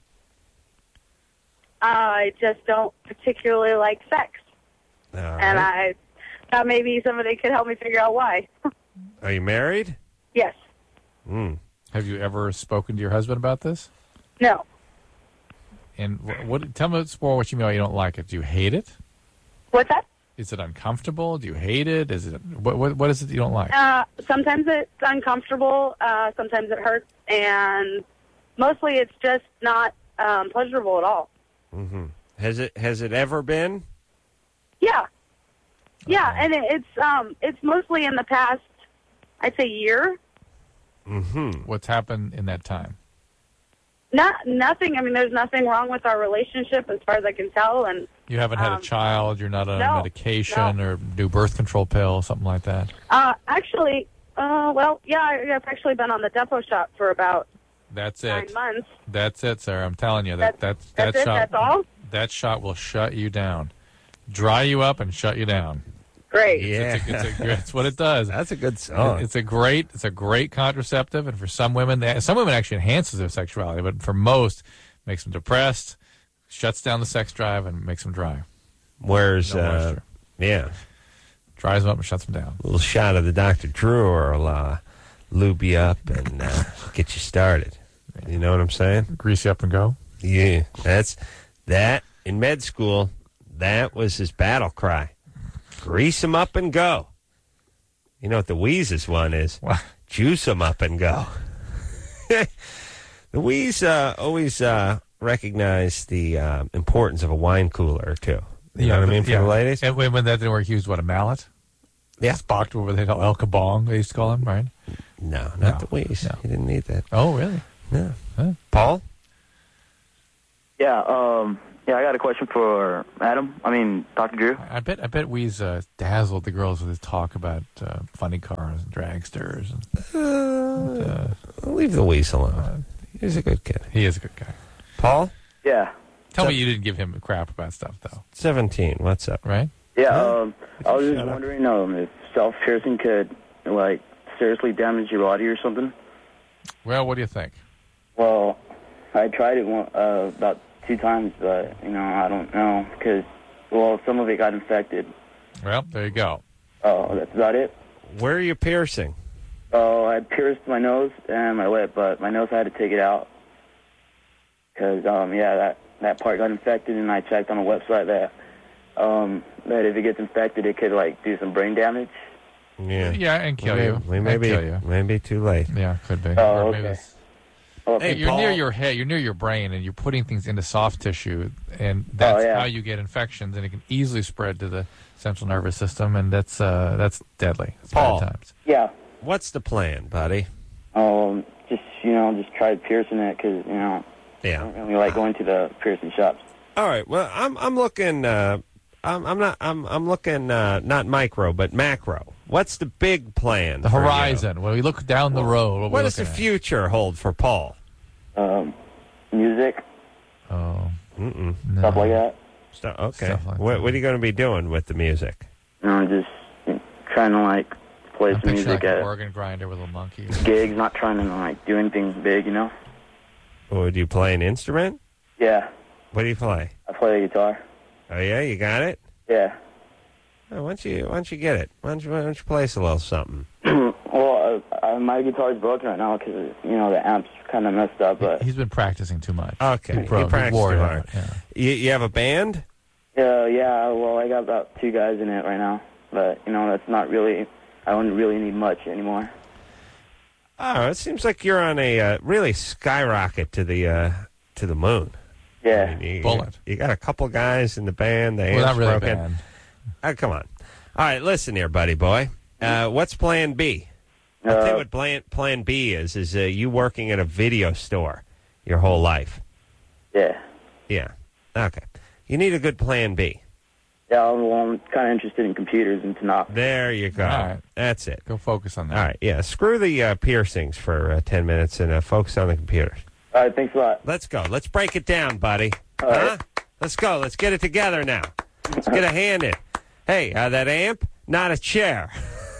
Speaker 4: I just don't particularly like sex,
Speaker 1: All
Speaker 4: and
Speaker 1: right.
Speaker 4: I thought maybe somebody could help me figure out why.
Speaker 1: Are you married?
Speaker 4: Yes.
Speaker 1: Mm.
Speaker 3: Have you ever spoken to your husband about this?
Speaker 4: No.
Speaker 3: And what, what tell me more what you mean by you don't like it. Do you hate it?
Speaker 4: What's that?
Speaker 3: Is it uncomfortable? Do you hate it? Is it what what, what is it that you don't like?
Speaker 4: Uh, sometimes it's uncomfortable. Uh, sometimes it hurts, and mostly it's just not um, pleasurable at all.
Speaker 1: Mm-hmm. Has it has it ever been?
Speaker 4: Yeah. Yeah, and it, it's um, it's mostly in the past, I'd say, year.
Speaker 1: Mm-hmm.
Speaker 3: What's happened in that time?
Speaker 4: Not nothing. I mean, there's nothing wrong with our relationship as far as I can tell, and
Speaker 3: You haven't had
Speaker 4: Um,
Speaker 3: a child. You're not on
Speaker 4: no,
Speaker 3: medication
Speaker 4: no.
Speaker 3: or do birth control pill, something like that.
Speaker 4: uh, actually, uh, well, yeah, I- I've actually been on the depot shop for about
Speaker 3: That's
Speaker 4: nine
Speaker 3: it.
Speaker 4: months.
Speaker 3: That's it, Sarah. I'm telling you that
Speaker 4: That's-
Speaker 3: that that
Speaker 4: that's it?
Speaker 3: shot.
Speaker 4: That's all?
Speaker 3: That shot will shut you down, dry you up, and shut you down.
Speaker 4: Great.
Speaker 1: Yeah,
Speaker 3: It's, a, it's, a, it's what it does.
Speaker 1: that's a good song.
Speaker 3: It's a great, it's a great contraceptive, and for some women, they, some women actually enhances their sexuality, but for most, makes them depressed, shuts down the sex drive, and makes them dry.
Speaker 1: Where's
Speaker 3: No
Speaker 1: uh,
Speaker 3: moisture.
Speaker 1: yeah,
Speaker 3: Dries them up and shuts them down.
Speaker 1: a little shot of the Doctor Drew will uh, lube you up and uh, get you started. You know what I'm saying?
Speaker 3: Grease you up and go.
Speaker 1: Yeah, that's that in med school. That was his battle cry. Grease him up and go. You know what the Wheezes one is?
Speaker 3: What?
Speaker 1: Juice him up and go. The Wheeze uh, always uh, recognized the uh, importance of a wine cooler or two. You know what I mean for
Speaker 3: yeah.
Speaker 1: the ladies?
Speaker 3: And when, when that didn't work, he used what, a mallet?
Speaker 1: Yeah.
Speaker 3: Spock over there, El Kabong, they used to call him, right?
Speaker 1: No, not
Speaker 3: No,
Speaker 1: the Wheeze.
Speaker 3: no.
Speaker 1: He didn't need that.
Speaker 3: Oh, really?
Speaker 1: No.
Speaker 3: Huh?
Speaker 1: Paul?
Speaker 7: Yeah, um, yeah, I got a question for Adam. I mean, Doctor Drew.
Speaker 3: I bet I bet Weez uh, dazzled the girls with his talk about uh, funny cars and dragsters. And,
Speaker 1: Uh,
Speaker 3: uh,
Speaker 1: leave the Wheeze alone.
Speaker 3: uh,
Speaker 1: He's a good kid.
Speaker 3: he is a good guy.
Speaker 1: Paul?
Speaker 7: Yeah,
Speaker 3: Tell
Speaker 1: So-
Speaker 3: me you didn't give him crap about stuff, though,
Speaker 1: seventeen. What's up?
Speaker 3: right?
Speaker 7: yeah.
Speaker 1: Huh?
Speaker 7: Um, I was
Speaker 1: Shut
Speaker 7: just
Speaker 1: up.
Speaker 7: wondering um, if self-piercing could like seriously damage your body or something.
Speaker 3: Well, what do you think?
Speaker 7: Well, I tried it one, uh, about two times, but you know, I don't know because well, some of it got infected.
Speaker 3: Well, there you go.
Speaker 7: Oh, that's about it.
Speaker 1: Where are you piercing?
Speaker 7: Oh, I pierced my nose and my lip, but my nose I had to take it out because um, yeah, that that part got infected, and I checked on a website that um, that if it gets infected, it could like do some brain damage.
Speaker 1: Yeah.
Speaker 3: Yeah, and kill
Speaker 1: we may,
Speaker 3: you.
Speaker 1: We may
Speaker 3: And
Speaker 1: be,
Speaker 3: kill you.
Speaker 1: may be too late.
Speaker 3: Yeah, could be.
Speaker 7: Oh,
Speaker 3: Or maybe
Speaker 7: okay.
Speaker 3: it's-
Speaker 7: Well,
Speaker 1: Hey,
Speaker 3: you're
Speaker 1: Paul.
Speaker 3: near your head. You're near your brain, and you're putting things into soft tissue, and that's
Speaker 7: Oh, yeah.
Speaker 3: how you get infections, and it can easily spread to the central nervous system, and that's uh, that's deadly. It's
Speaker 1: Paul.
Speaker 3: bad times.
Speaker 7: yeah.
Speaker 1: What's the plan, buddy?
Speaker 7: Um, just you know, just tried piercing it because you know I
Speaker 1: Yeah.
Speaker 7: don't really like going to the piercing shops.
Speaker 1: All right. Well, I'm I'm looking. Uh, I'm I'm not. I'm I'm looking uh, not micro but macro. What's the big plan?
Speaker 3: The
Speaker 1: for you?
Speaker 3: horizon. When we look down the road, what,
Speaker 1: What
Speaker 3: are we
Speaker 1: does the
Speaker 3: looking at?
Speaker 1: future hold for Paul?
Speaker 7: Um, music,
Speaker 3: Oh,
Speaker 1: Mm-mm.
Speaker 3: no.
Speaker 7: stuff like that.
Speaker 1: So, okay.
Speaker 3: Stuff like
Speaker 1: what
Speaker 3: that.
Speaker 1: What are you going to be doing with the music?
Speaker 7: You know, just you know, trying to like play
Speaker 3: I'm
Speaker 7: some
Speaker 3: picturing
Speaker 7: music
Speaker 3: like an
Speaker 7: at
Speaker 3: organ grinder with a monkey.
Speaker 7: gigs, not trying to like do anything big. You know.
Speaker 1: Would you play an instrument?
Speaker 7: Yeah,
Speaker 1: What do you play?
Speaker 7: I play the guitar.
Speaker 1: Oh yeah, you got it.
Speaker 7: Yeah.
Speaker 1: Oh, why don't you Why don't you get it? Why don't you Why don't you play us a little something?
Speaker 7: well, uh, uh, my guitar's broken right now because you know the amp's kind of messed up. But
Speaker 3: He's been practicing too much.
Speaker 1: Okay,
Speaker 3: He
Speaker 1: you
Speaker 3: broke- he
Speaker 1: practiced
Speaker 3: wore it
Speaker 1: too
Speaker 3: out,
Speaker 1: hard.
Speaker 3: yeah.
Speaker 1: You You have a band?
Speaker 7: yeah, yeah. Well, I got about two guys in it right now, but you know that's not really. I don't really need much anymore.
Speaker 1: Oh, it seems like you're on a uh, really skyrocket to the uh, to the moon.
Speaker 7: Yeah.
Speaker 1: I mean, you,
Speaker 3: Bullet.
Speaker 1: You got a couple guys in the band. The
Speaker 3: Well, not
Speaker 1: amp's
Speaker 3: really
Speaker 1: broken.
Speaker 3: bad.
Speaker 1: Oh, come on. All right, listen here, buddy boy. Uh, what's Plan B? I'll tell you
Speaker 7: Uh,
Speaker 1: what plan, plan B is, is uh, you working at a video store your whole life.
Speaker 7: yeah.
Speaker 1: Yeah. Okay. You need a good Plan B.
Speaker 7: Yeah. Well, I'm kind of interested in computers and to not.
Speaker 1: There you go.
Speaker 3: All right.
Speaker 1: That's it.
Speaker 3: Go focus on that.
Speaker 1: All right, yeah. Screw the uh, piercings for uh, ten minutes and uh, focus on the computers.
Speaker 7: All right. Thanks a lot.
Speaker 1: Let's go. Let's break it down, buddy.
Speaker 7: All right.
Speaker 1: Huh? Let's go. Let's get it together now. Let's get a hand in. Hey, uh, that amp, not a chair.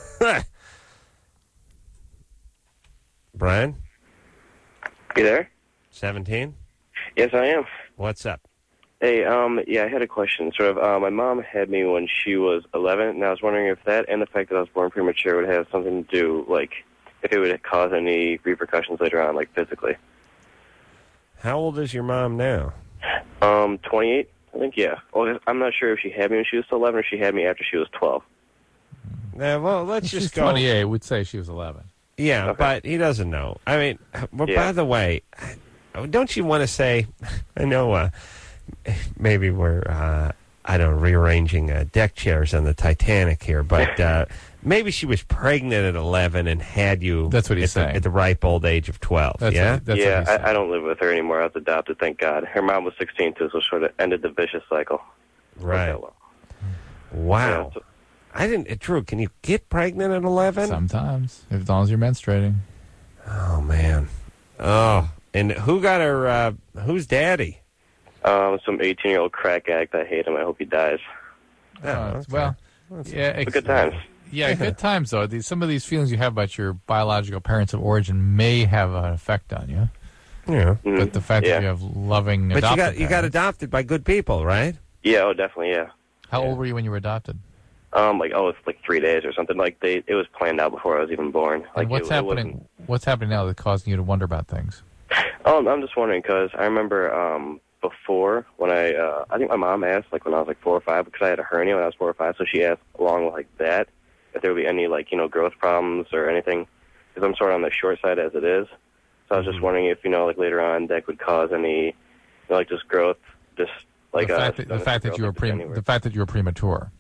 Speaker 1: Brian,
Speaker 5: You there?
Speaker 1: seventeen.
Speaker 5: Yes, I am.
Speaker 1: What's up?
Speaker 5: Hey, um, yeah, I had a question. Sort of, uh, my mom had me when she was eleven, and I was wondering if that and the fact that I was born premature would have something to do, like, if it would cause any repercussions later on, like physically.
Speaker 1: How old is your mom now?
Speaker 5: Um, twenty-eight, I think. Yeah. Well, I'm not sure if she had me when she was eleven or she had me after she was twelve.
Speaker 1: Uh, well, let's
Speaker 3: She's
Speaker 1: just go.
Speaker 3: twenty-eight. We'd say she was eleven.
Speaker 1: Yeah,
Speaker 5: Okay.
Speaker 1: but he doesn't know. I mean, well,
Speaker 5: Yeah.
Speaker 1: by the way, don't you want to say? I know. Uh, maybe we're uh, I don't know, rearranging uh, deck chairs on the Titanic here, but uh, maybe she was pregnant at eleven and had you.
Speaker 3: That's what he's
Speaker 1: at the,
Speaker 3: saying.
Speaker 1: at the ripe old age of twelve.
Speaker 3: That's
Speaker 1: yeah.
Speaker 3: what, that's
Speaker 5: yeah,
Speaker 3: what he said.
Speaker 5: I, I don't live with her anymore. I was adopted, thank God. Her mom was sixteen, too, so sort of ended the vicious cycle.
Speaker 1: Right.
Speaker 5: Okay, well.
Speaker 1: Wow.
Speaker 5: Yeah, so-
Speaker 1: I didn't. Uh, Drew, can you get pregnant at eleven?
Speaker 3: Sometimes, as long as you're menstruating.
Speaker 1: Oh man. Oh, and who got her? Uh, who's daddy?
Speaker 5: Um, some eighteen-year-old crack addict. I hate him. I hope he dies.
Speaker 1: Oh,
Speaker 3: Uh,
Speaker 1: okay.
Speaker 3: Well,
Speaker 1: That's-
Speaker 3: yeah,
Speaker 5: But
Speaker 3: ex-
Speaker 5: good times.
Speaker 3: yeah, good times though. These, some of these feelings you have about your biological parents of origin may have an effect on you.
Speaker 1: Yeah.
Speaker 5: Mhm.
Speaker 3: But the fact
Speaker 5: yeah.
Speaker 3: that you have loving
Speaker 1: But you
Speaker 3: adopted
Speaker 1: got you got
Speaker 3: parents-
Speaker 1: adopted by good people, right?
Speaker 5: Yeah, oh, definitely, yeah.
Speaker 3: How
Speaker 1: Yeah.
Speaker 3: old were you when you were adopted?
Speaker 5: Um, like, oh, it's like three days or something. Like, they, it was planned out before I was even born. Like,
Speaker 3: and what's
Speaker 5: it, it
Speaker 3: happening? What's happening now that's causing you to wonder about things?
Speaker 5: Um, I'm just wondering because I remember um, before when I, uh, I think my mom asked like when I was like four or five because I had a hernia when I was four or five, so she asked along with like that if there would be any like you know growth problems or anything because I'm sort of on the short side as it is. So I was just wondering if you know like later on that could cause any, you know, like just growth, just like
Speaker 3: the
Speaker 5: uh,
Speaker 3: fact that, the fact that you were pre- the fact that you were premature.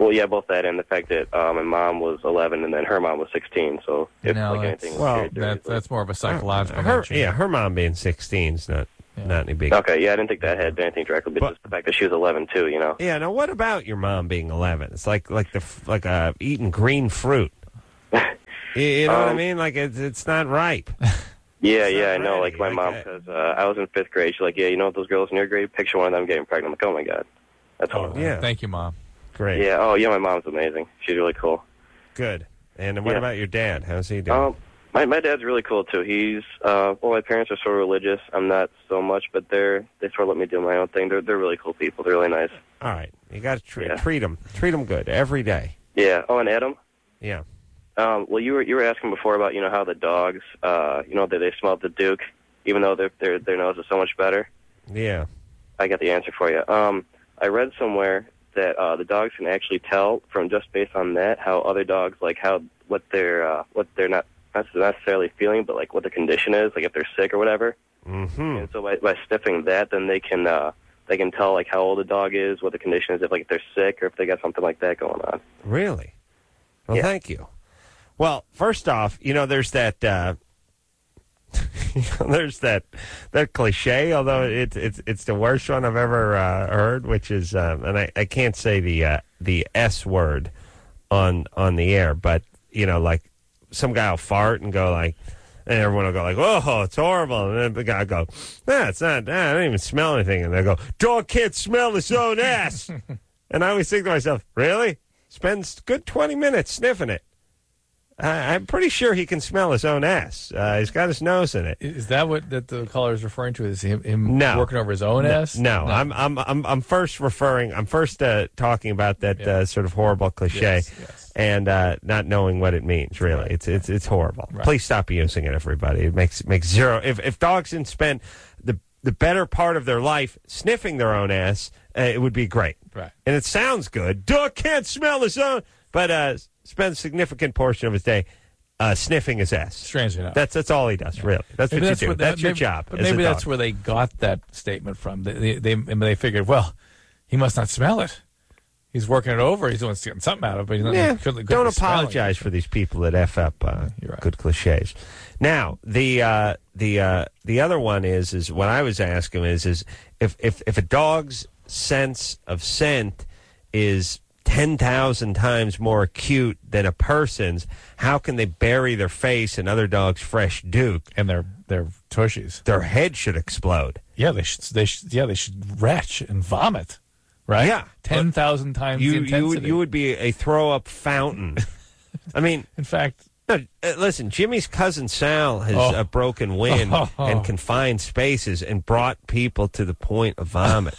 Speaker 5: Well, yeah, both that and the fact that uh, my mom was eleven and then her mom was sixteen. So if
Speaker 3: No,
Speaker 5: like
Speaker 3: that's-
Speaker 5: anything,
Speaker 1: well,
Speaker 5: was very
Speaker 3: That's, that's more of a psychological
Speaker 1: her,
Speaker 3: nature.
Speaker 1: yeah, her mom being sixteen is not
Speaker 3: Yeah.
Speaker 1: not any big.
Speaker 5: Okay, yeah, I didn't think that had anything directly, but,
Speaker 1: But-
Speaker 5: just the fact that she was eleven too, you know.
Speaker 1: Yeah. Now, what about your mom being eleven? It's like like the f- like uh, eating green fruit. You, you know what I
Speaker 5: Um,
Speaker 1: mean? Like it's it's not ripe.
Speaker 5: Yeah,
Speaker 1: It's
Speaker 5: yeah,
Speaker 1: not
Speaker 5: I know.
Speaker 1: ready,
Speaker 5: Like my
Speaker 1: like
Speaker 5: mom,
Speaker 1: that.
Speaker 5: because uh, I was in fifth grade. She's like, "Yeah, you know what those girls in your grade? Picture one of them getting pregnant." I'm like, "Oh my god, that's
Speaker 3: Oh,
Speaker 5: horrible."
Speaker 1: yeah.
Speaker 3: Thank you, Mom.
Speaker 1: Great.
Speaker 5: Yeah. Oh, yeah. My mom's amazing. She's really cool.
Speaker 1: Good. And what
Speaker 5: Yeah.
Speaker 1: about your dad? How's he doing?
Speaker 5: Um, my my dad's really cool too. He's uh, well, my parents are sort of religious. I'm not so much, but they're they sort of let me do my own thing. They're they're really cool people. They're really nice.
Speaker 1: All right. You got to treat
Speaker 5: Yeah.
Speaker 1: treat them treat them good every day.
Speaker 5: Yeah. Oh, and Adam.
Speaker 1: Yeah.
Speaker 5: Um, well, you were you were asking before about you know how the dogs, uh, you know, that they smelled the Duke, even though their their their nose is so much better.
Speaker 1: Yeah.
Speaker 5: I got the answer for you. Um, I read somewhere that uh, the dogs can actually tell from just based on that how other dogs like how what they're uh, what they're not not necessarily feeling, but like what the condition is, like if they're sick or whatever.
Speaker 1: Mm-hmm.
Speaker 5: And so by, by sniffing that, then they can uh, they can tell like how old the dog is, what the condition is, if like if they're sick or if they got something like that going on.
Speaker 1: Really? Well,
Speaker 5: Yeah.
Speaker 1: thank you. Well, first off, you know, there's that uh, there's that that cliche, although it's it's it's the worst one I've ever uh, heard, which is, um, and I, I can't say the uh, the S word on on the air, but you know, like some guy will fart and go like, and everyone will go like, "Oh, it's horrible," and then the guy will go, "Nah, it's not. Nah, I don't even smell anything," and they go, "Dog can't smell his own ass," and I always think to myself, "Really? Spends a good twenty minutes sniffing it." I, I'm pretty sure he can smell his own ass. Uh, he's got his nose in it.
Speaker 3: Is that what that the caller is referring to? Is him, him
Speaker 1: No.
Speaker 3: working over his own
Speaker 1: No,
Speaker 3: ass?
Speaker 1: no, I'm I'm I'm I'm first referring. I'm first uh, talking about that
Speaker 3: Yeah.
Speaker 1: uh, sort of horrible cliche,
Speaker 3: Yes, yes.
Speaker 1: and uh, not knowing what it means. Really,
Speaker 3: Right,
Speaker 1: it's it's it's horrible.
Speaker 3: Right.
Speaker 1: Please stop using it, everybody. It makes makes zero. If if dogs didn't spend the the better part of their life sniffing their own ass, uh, it would be great.
Speaker 3: Right.
Speaker 1: And it sounds good. Dog can't smell his own, but uh, spends a significant portion of his day uh, sniffing his ass.
Speaker 3: Strangely enough.
Speaker 1: That's that's all he does. Really, that's
Speaker 3: Maybe
Speaker 1: what you do.
Speaker 3: what-
Speaker 1: that's your
Speaker 3: maybe-
Speaker 1: job.
Speaker 3: But
Speaker 1: as a
Speaker 3: maybe
Speaker 1: dog.
Speaker 3: that's where they got that statement from. They, they, they, and they figured, well, he must not smell it. He's working it over. He's doing something out of it. But he's not,
Speaker 1: Yeah,
Speaker 3: he couldn't- couldn't
Speaker 1: don't
Speaker 3: be smelling
Speaker 1: apologize
Speaker 3: it.
Speaker 1: for these people that f up uh,
Speaker 3: You're right.
Speaker 1: good cliches. Now, the uh, the uh, the other one is is what I was asking is is if if if a dog's sense of scent is ten thousand times more acute than a person's, how can they bury their face in other dogs' fresh Duke?
Speaker 3: And they're, they're tushies.
Speaker 1: Their head should explode.
Speaker 3: Yeah, they should, they should, yeah, they should retch and vomit. Right?
Speaker 1: Yeah.
Speaker 3: ten thousand times
Speaker 1: You
Speaker 3: the
Speaker 1: you would,
Speaker 3: intensity.
Speaker 1: you would be a throw up fountain. I mean.
Speaker 3: In fact,
Speaker 1: No, uh, listen, Jimmy's cousin Sal has
Speaker 3: Oh.
Speaker 1: uh, broken wind
Speaker 3: Oh.
Speaker 1: and confined spaces and brought people to the point of vomit.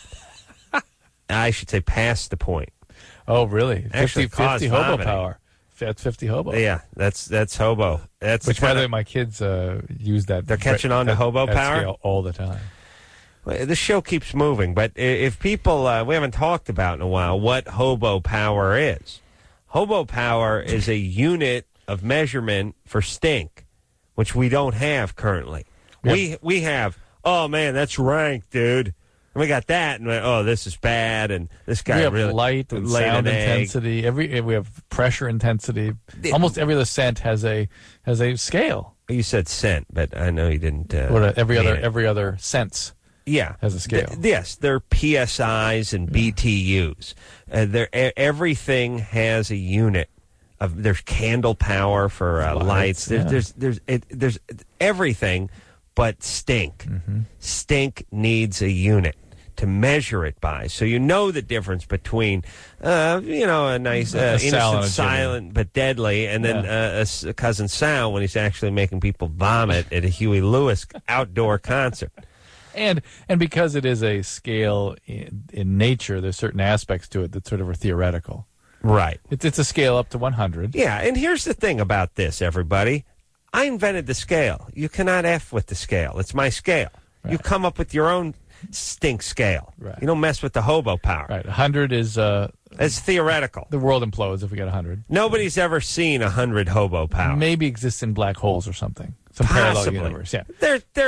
Speaker 1: I should say past the point.
Speaker 3: oh, really?
Speaker 1: Actually
Speaker 3: fifty,
Speaker 1: caused
Speaker 3: fifty hobo
Speaker 1: vomiting.
Speaker 3: power. That's fifty hobo.
Speaker 1: Yeah, that's that's hobo. That's
Speaker 3: Which,
Speaker 1: the
Speaker 3: by the way,
Speaker 1: kinda-
Speaker 3: my kids uh, use that.
Speaker 1: They're catching on to
Speaker 3: that-
Speaker 1: hobo
Speaker 3: that
Speaker 1: power?
Speaker 3: scale all the time.
Speaker 1: Well, the show keeps moving, but i- if people, uh, we haven't talked about in a while what hobo power is. Hobo power is a unit of measurement for stink, which we don't have currently.
Speaker 3: Yep.
Speaker 1: We we have, oh man, that's rank, dude. And we got that, and we, oh, this is bad, and this guy
Speaker 3: We have
Speaker 1: really
Speaker 3: light and
Speaker 1: laid
Speaker 3: sound
Speaker 1: an egg.
Speaker 3: intensity. Every we have pressure intensity.
Speaker 1: Yeah.
Speaker 3: Almost every other scent has a has a scale.
Speaker 1: You said scent, but I know you didn't. Uh,
Speaker 3: What every
Speaker 1: mean
Speaker 3: other
Speaker 1: it.
Speaker 3: every other sense.
Speaker 1: Yeah,
Speaker 3: has a scale.
Speaker 1: Th- yes, they're P S Is and B T Us. Uh, they're, e- everything has a unit of. There's candle power for uh,
Speaker 3: Lights,
Speaker 1: lights. There's
Speaker 3: yeah.
Speaker 1: there's there's, it, there's everything, but stink.
Speaker 3: Mm-hmm.
Speaker 1: Stink needs a unit to measure it by, so you know the difference between, uh, you know, a nice, uh,
Speaker 3: A Sal and
Speaker 1: innocent,
Speaker 3: a Jimmy.
Speaker 1: silent but deadly, and then
Speaker 3: Yeah.
Speaker 1: uh, a, s- a cousin Sal when he's actually making people vomit at a Huey Lewis outdoor concert.
Speaker 3: And and because it is a scale in, in nature, there's certain aspects to it that sort of are theoretical.
Speaker 1: Right.
Speaker 3: It's it's a scale up to one hundred.
Speaker 1: Yeah, and here's the thing about this, everybody. I invented the scale. You cannot F with the scale. It's my scale. You
Speaker 3: Right.
Speaker 1: come up with your own stink scale.
Speaker 3: Right.
Speaker 1: You don't mess with the hobo power.
Speaker 3: Right, one hundred is uh,
Speaker 1: It's theoretical.
Speaker 3: the world implodes if we get one hundred.
Speaker 1: Nobody's ever seen a hundred hobo power.
Speaker 3: Maybe exists in black holes or something, some parallel
Speaker 1: Possibly.
Speaker 3: universe. Yeah,
Speaker 1: They're they're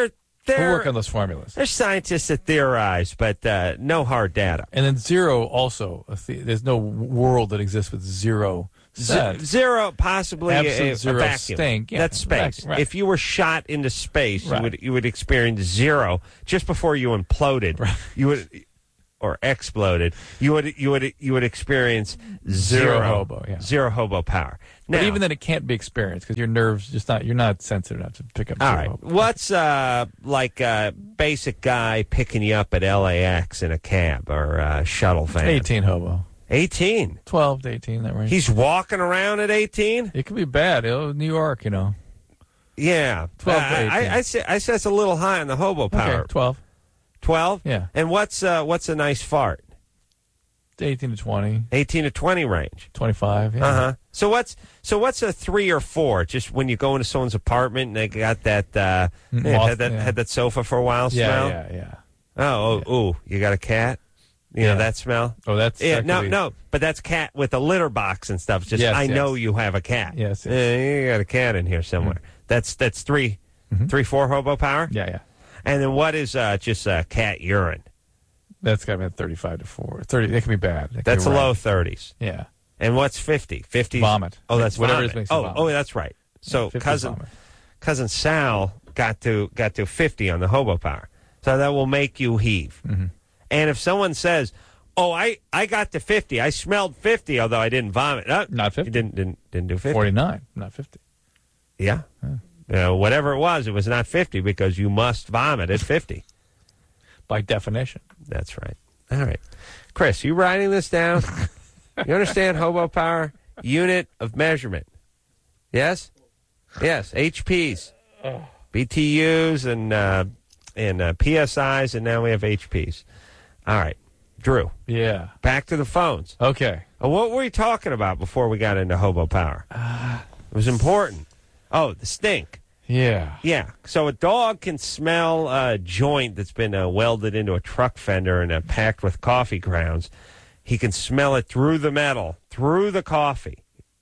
Speaker 1: There,
Speaker 3: We'll work on those formulas.
Speaker 1: There's scientists that theorize, but uh, no hard data.
Speaker 3: And then zero also. A the- there's no world that exists with zero scent.
Speaker 1: Z- zero, possibly
Speaker 3: Absolute
Speaker 1: a, a
Speaker 3: zero
Speaker 1: vacuum.
Speaker 3: stink. Yeah,
Speaker 1: That's space.
Speaker 3: vacuum, right.
Speaker 1: If you were shot into space,
Speaker 3: Right.
Speaker 1: you would you would experience zero just before you imploded.
Speaker 3: Right.
Speaker 1: You would or exploded. You would you would you would experience zero,
Speaker 3: Zero hobo, yeah.
Speaker 1: zero hobo power. Now,
Speaker 3: But even then, it can't be experienced because your nerves just not. You're not sensitive enough to pick up.
Speaker 1: all
Speaker 3: zero
Speaker 1: right,
Speaker 3: hobo.
Speaker 1: what's uh like a basic guy picking you up at L A X in a cab or a shuttle van?
Speaker 3: eighteen hobo.
Speaker 1: eighteen.
Speaker 3: twelve to eighteen, that range.
Speaker 1: He's walking around at eighteen.
Speaker 3: It could be bad. Oh, New York, you know.
Speaker 1: Yeah,
Speaker 3: twelve
Speaker 1: Uh,
Speaker 3: to eighteen.
Speaker 1: I, I say I say it's a little high on the hobo power.
Speaker 3: Okay, twelve.
Speaker 1: Twelve.
Speaker 3: Yeah.
Speaker 1: And what's uh, what's a nice fart?
Speaker 3: eighteen to twenty.
Speaker 1: Eighteen to twenty range.
Speaker 3: twenty-five. Yeah.
Speaker 1: Uh huh. So what's so what's a three or four? Just when you go into someone's apartment and they got that uh,
Speaker 3: Mm,
Speaker 1: yeah,
Speaker 3: moth-
Speaker 1: had that
Speaker 3: yeah.
Speaker 1: had that sofa for a while
Speaker 3: Yeah,
Speaker 1: smell.
Speaker 3: yeah, yeah.
Speaker 1: Oh, oh, ooh, you got a cat? You
Speaker 3: Yeah.
Speaker 1: know that smell?
Speaker 3: Oh, that's
Speaker 1: Yeah,
Speaker 3: that
Speaker 1: no,
Speaker 3: could be-
Speaker 1: no, but that's cat with a litter box and stuff. It's just
Speaker 3: Yes,
Speaker 1: I
Speaker 3: yes.
Speaker 1: know you have a cat.
Speaker 3: Yes, yes.
Speaker 1: Uh, you got a cat in here somewhere. That's that's three, three, four hobo power.
Speaker 3: Yeah, yeah.
Speaker 1: And then what is uh, just uh, cat urine?
Speaker 3: That's got to be thirty-five to four. thirty. That could be bad. That could
Speaker 1: That's
Speaker 3: be
Speaker 1: a
Speaker 3: right.
Speaker 1: low thirties.
Speaker 3: Yeah.
Speaker 1: And what's fifty? fifty
Speaker 3: Vomit.
Speaker 1: Oh, that's
Speaker 3: Whatever
Speaker 1: vomit.
Speaker 3: makes you
Speaker 1: oh,
Speaker 3: vomit.
Speaker 1: oh, that's right. So
Speaker 3: fifty is
Speaker 1: cousin
Speaker 3: vomit.
Speaker 1: cousin Sal got to got to fifty on the hobo power. So that will make you heave.
Speaker 3: Mm-hmm.
Speaker 1: And if someone says, "Oh, I, I got to fifty. I smelled fifty, although I didn't vomit." Uh,
Speaker 3: Not fifty.
Speaker 1: You didn't didn't didn't do fifty.
Speaker 3: forty-nine, not fifty.
Speaker 1: Yeah. Uh, whatever it was, it was not fifty because you must vomit at fifty.
Speaker 3: By definition.
Speaker 1: That's right. All right. Chris, you writing this down? You understand hobo power? Unit of measurement. Yes? Yes. H Ps. B T Us and, uh, and uh, P S Is, and now we have H Ps. All right. Drew,
Speaker 3: Yeah.
Speaker 1: back to the phones.
Speaker 3: Okay.
Speaker 1: Uh, what were we talking about before we got into hobo power? It was important. Oh, the stink.
Speaker 3: Yeah.
Speaker 1: Yeah. So a dog can smell a joint that's been uh, welded into a truck fender and uh, packed with coffee grounds. He can smell it through the metal, through the coffee.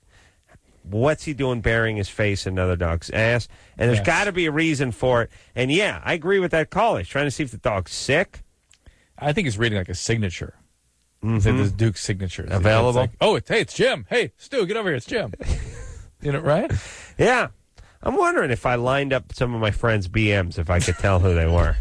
Speaker 1: What's he doing burying his face in another dog's ass? And there's
Speaker 3: Yes.
Speaker 1: got to be a reason for it. And, yeah, I agree with that caller. He's trying to see if the dog's sick.
Speaker 3: I think it's reading like a signature. It's like this Duke's signature. It's
Speaker 1: Available?
Speaker 3: like, oh, it's, hey, it's Jim. Hey, Stu, get over here. It's Jim. You know, right?
Speaker 1: Yeah. I'm wondering if I lined up some of my friends' B Ms, if I could tell who they were.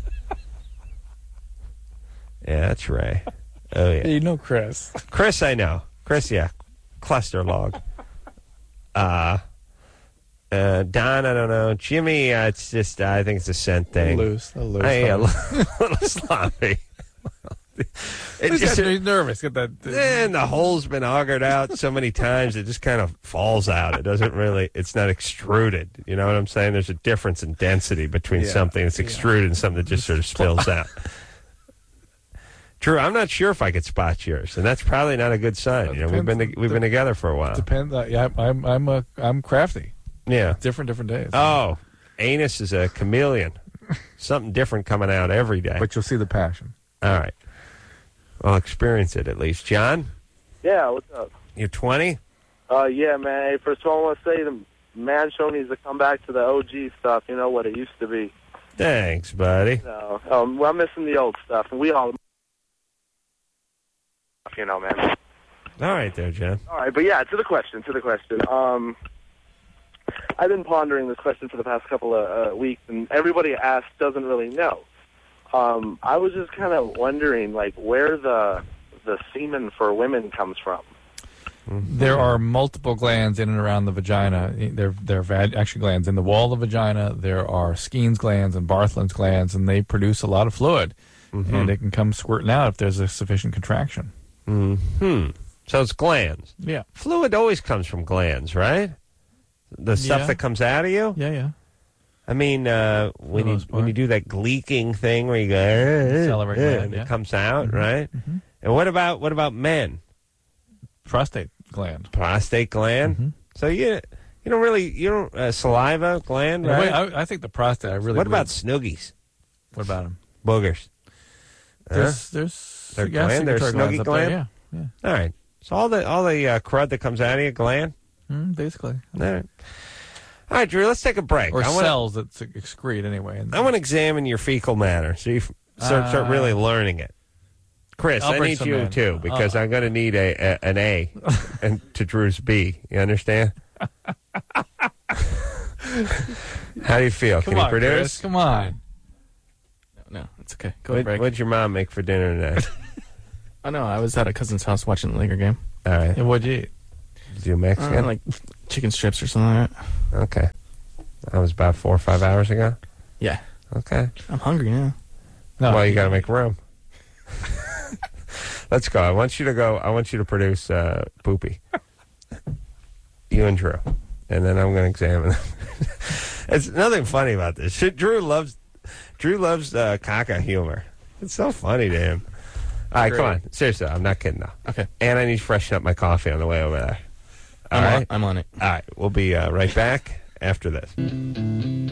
Speaker 1: Yeah, that's Ray. Oh, yeah.
Speaker 3: You know Chris.
Speaker 1: Chris, I know. Chris, yeah. Cluster log. Uh, uh, Don, I don't know. Jimmy, uh, it's just, uh, I think it's a scent thing.
Speaker 3: Loose. A loose.
Speaker 1: I, a
Speaker 3: huh?
Speaker 1: little sloppy. It
Speaker 3: He's
Speaker 1: just,
Speaker 3: got- he's nervous. Get that.
Speaker 1: and the hole's been augered out so many times, it just kind of falls out. It doesn't really, it's not extruded. You know what I'm saying? There's a difference in density between
Speaker 3: Yeah,
Speaker 1: something that's extruded and something that just sort of spills out. Drew, I'm not sure if I could spot yours, and that's probably not a good sign. You know, we've been to, we've been together for a while.
Speaker 3: Depends. Uh, yeah, I'm. I'm. A, I'm crafty.
Speaker 1: Yeah.
Speaker 3: Different. Different days.
Speaker 1: Oh, anus is a chameleon. Something different coming out every day.
Speaker 3: But you'll see the passion.
Speaker 1: All right. I'll experience it at least. John,
Speaker 8: Yeah, what's up?
Speaker 1: you're twenty?
Speaker 8: Uh, yeah, man. Hey, first of all, I want to say the man show needs to come back to the O G stuff. You know what it used to be.
Speaker 1: Thanks, buddy.
Speaker 8: You know, um, well, I'm missing the old stuff, and we all, you know, man.
Speaker 1: All right there, John.
Speaker 8: All right, but yeah, to the question. To the question. Um, I've been pondering this question for the past couple of uh, weeks, and everybody asked doesn't really know. Um, I was just kind of wondering, like, where the the semen for women comes from.
Speaker 3: There are multiple glands in and around the vagina. They're, they're vag- actually glands in the wall of the vagina. There are Skene's glands and Bartholin's glands, and they produce a lot of fluid.
Speaker 1: Mm-hmm.
Speaker 3: And it can come squirting out if there's a sufficient contraction.
Speaker 1: Hmm. So it's glands.
Speaker 3: Yeah.
Speaker 1: Fluid always comes from glands, right? The stuff
Speaker 3: Yeah.
Speaker 1: that comes out of you?
Speaker 3: Yeah, yeah.
Speaker 1: I mean, uh, when
Speaker 3: the
Speaker 1: you
Speaker 3: most
Speaker 1: when
Speaker 3: part.
Speaker 1: you do that gleeking thing where you go, "Eh,
Speaker 3: Salivary
Speaker 1: eh,"
Speaker 3: gland,
Speaker 1: and
Speaker 3: yeah.
Speaker 1: it comes out,
Speaker 3: Mhm,
Speaker 1: right?
Speaker 3: mhm.
Speaker 1: And what about what about men?
Speaker 3: Prostate gland.
Speaker 1: Prostate gland.
Speaker 3: Mhm.
Speaker 1: So you you don't really you don't uh, saliva gland,
Speaker 3: Yeah,
Speaker 1: right?
Speaker 3: wait, I, I think the prostate, I really
Speaker 1: what about
Speaker 3: believe-
Speaker 1: snoogies?
Speaker 3: What about them?
Speaker 1: Boogers. Huh?
Speaker 3: There's, there's,
Speaker 1: They're
Speaker 3: yeah,
Speaker 1: gland? They're
Speaker 3: secretory
Speaker 1: snoogie
Speaker 3: glands up
Speaker 1: gland?
Speaker 3: there, Yeah, yeah.
Speaker 1: All right. So all the all the uh, crud that comes out of you, gland.
Speaker 3: Mm, basically.
Speaker 1: All right. All right, Drew, let's take a break.
Speaker 3: Or
Speaker 1: I wanna,
Speaker 3: cells that excrete anyway. And
Speaker 1: I want to examine your fecal matter. So you f- start, start really learning it. Chris,
Speaker 3: I'll
Speaker 1: I
Speaker 3: bring
Speaker 1: need
Speaker 3: some
Speaker 1: you
Speaker 3: in.
Speaker 1: too because
Speaker 3: Uh,
Speaker 1: I'm going to need a, a an A and to Drew's B. You understand? How do you feel?
Speaker 3: Come
Speaker 1: Can
Speaker 3: on,
Speaker 1: you produce?
Speaker 3: Chris, come on.
Speaker 9: No, no, it's okay. Go
Speaker 1: What,
Speaker 9: break.
Speaker 1: what'd your mom make for dinner today?
Speaker 9: I know. I was at a cousin's house watching the Laker game.
Speaker 1: All right.
Speaker 3: And what'd you eat?
Speaker 1: Did you Mexican?
Speaker 9: Uh, like chicken strips or something like that.
Speaker 1: Okay. That was about four or five hours ago?
Speaker 9: Yeah.
Speaker 1: Okay.
Speaker 9: I'm hungry now.
Speaker 3: No,
Speaker 1: Well, you got to make room. Let's go. I want you to go. I want you to produce uh, Poopy. You and Drew. And then I'm going to examine them. It's nothing funny about this. Drew loves Drew loves uh, caca humor. It's so funny to him. All right, come on. Seriously, I'm not kidding, though.
Speaker 9: Okay.
Speaker 1: And I need to freshen up my coffee on the way over there. All
Speaker 9: I'm
Speaker 1: right?
Speaker 9: on, I'm on it.
Speaker 1: All right. We'll be uh, right back after this.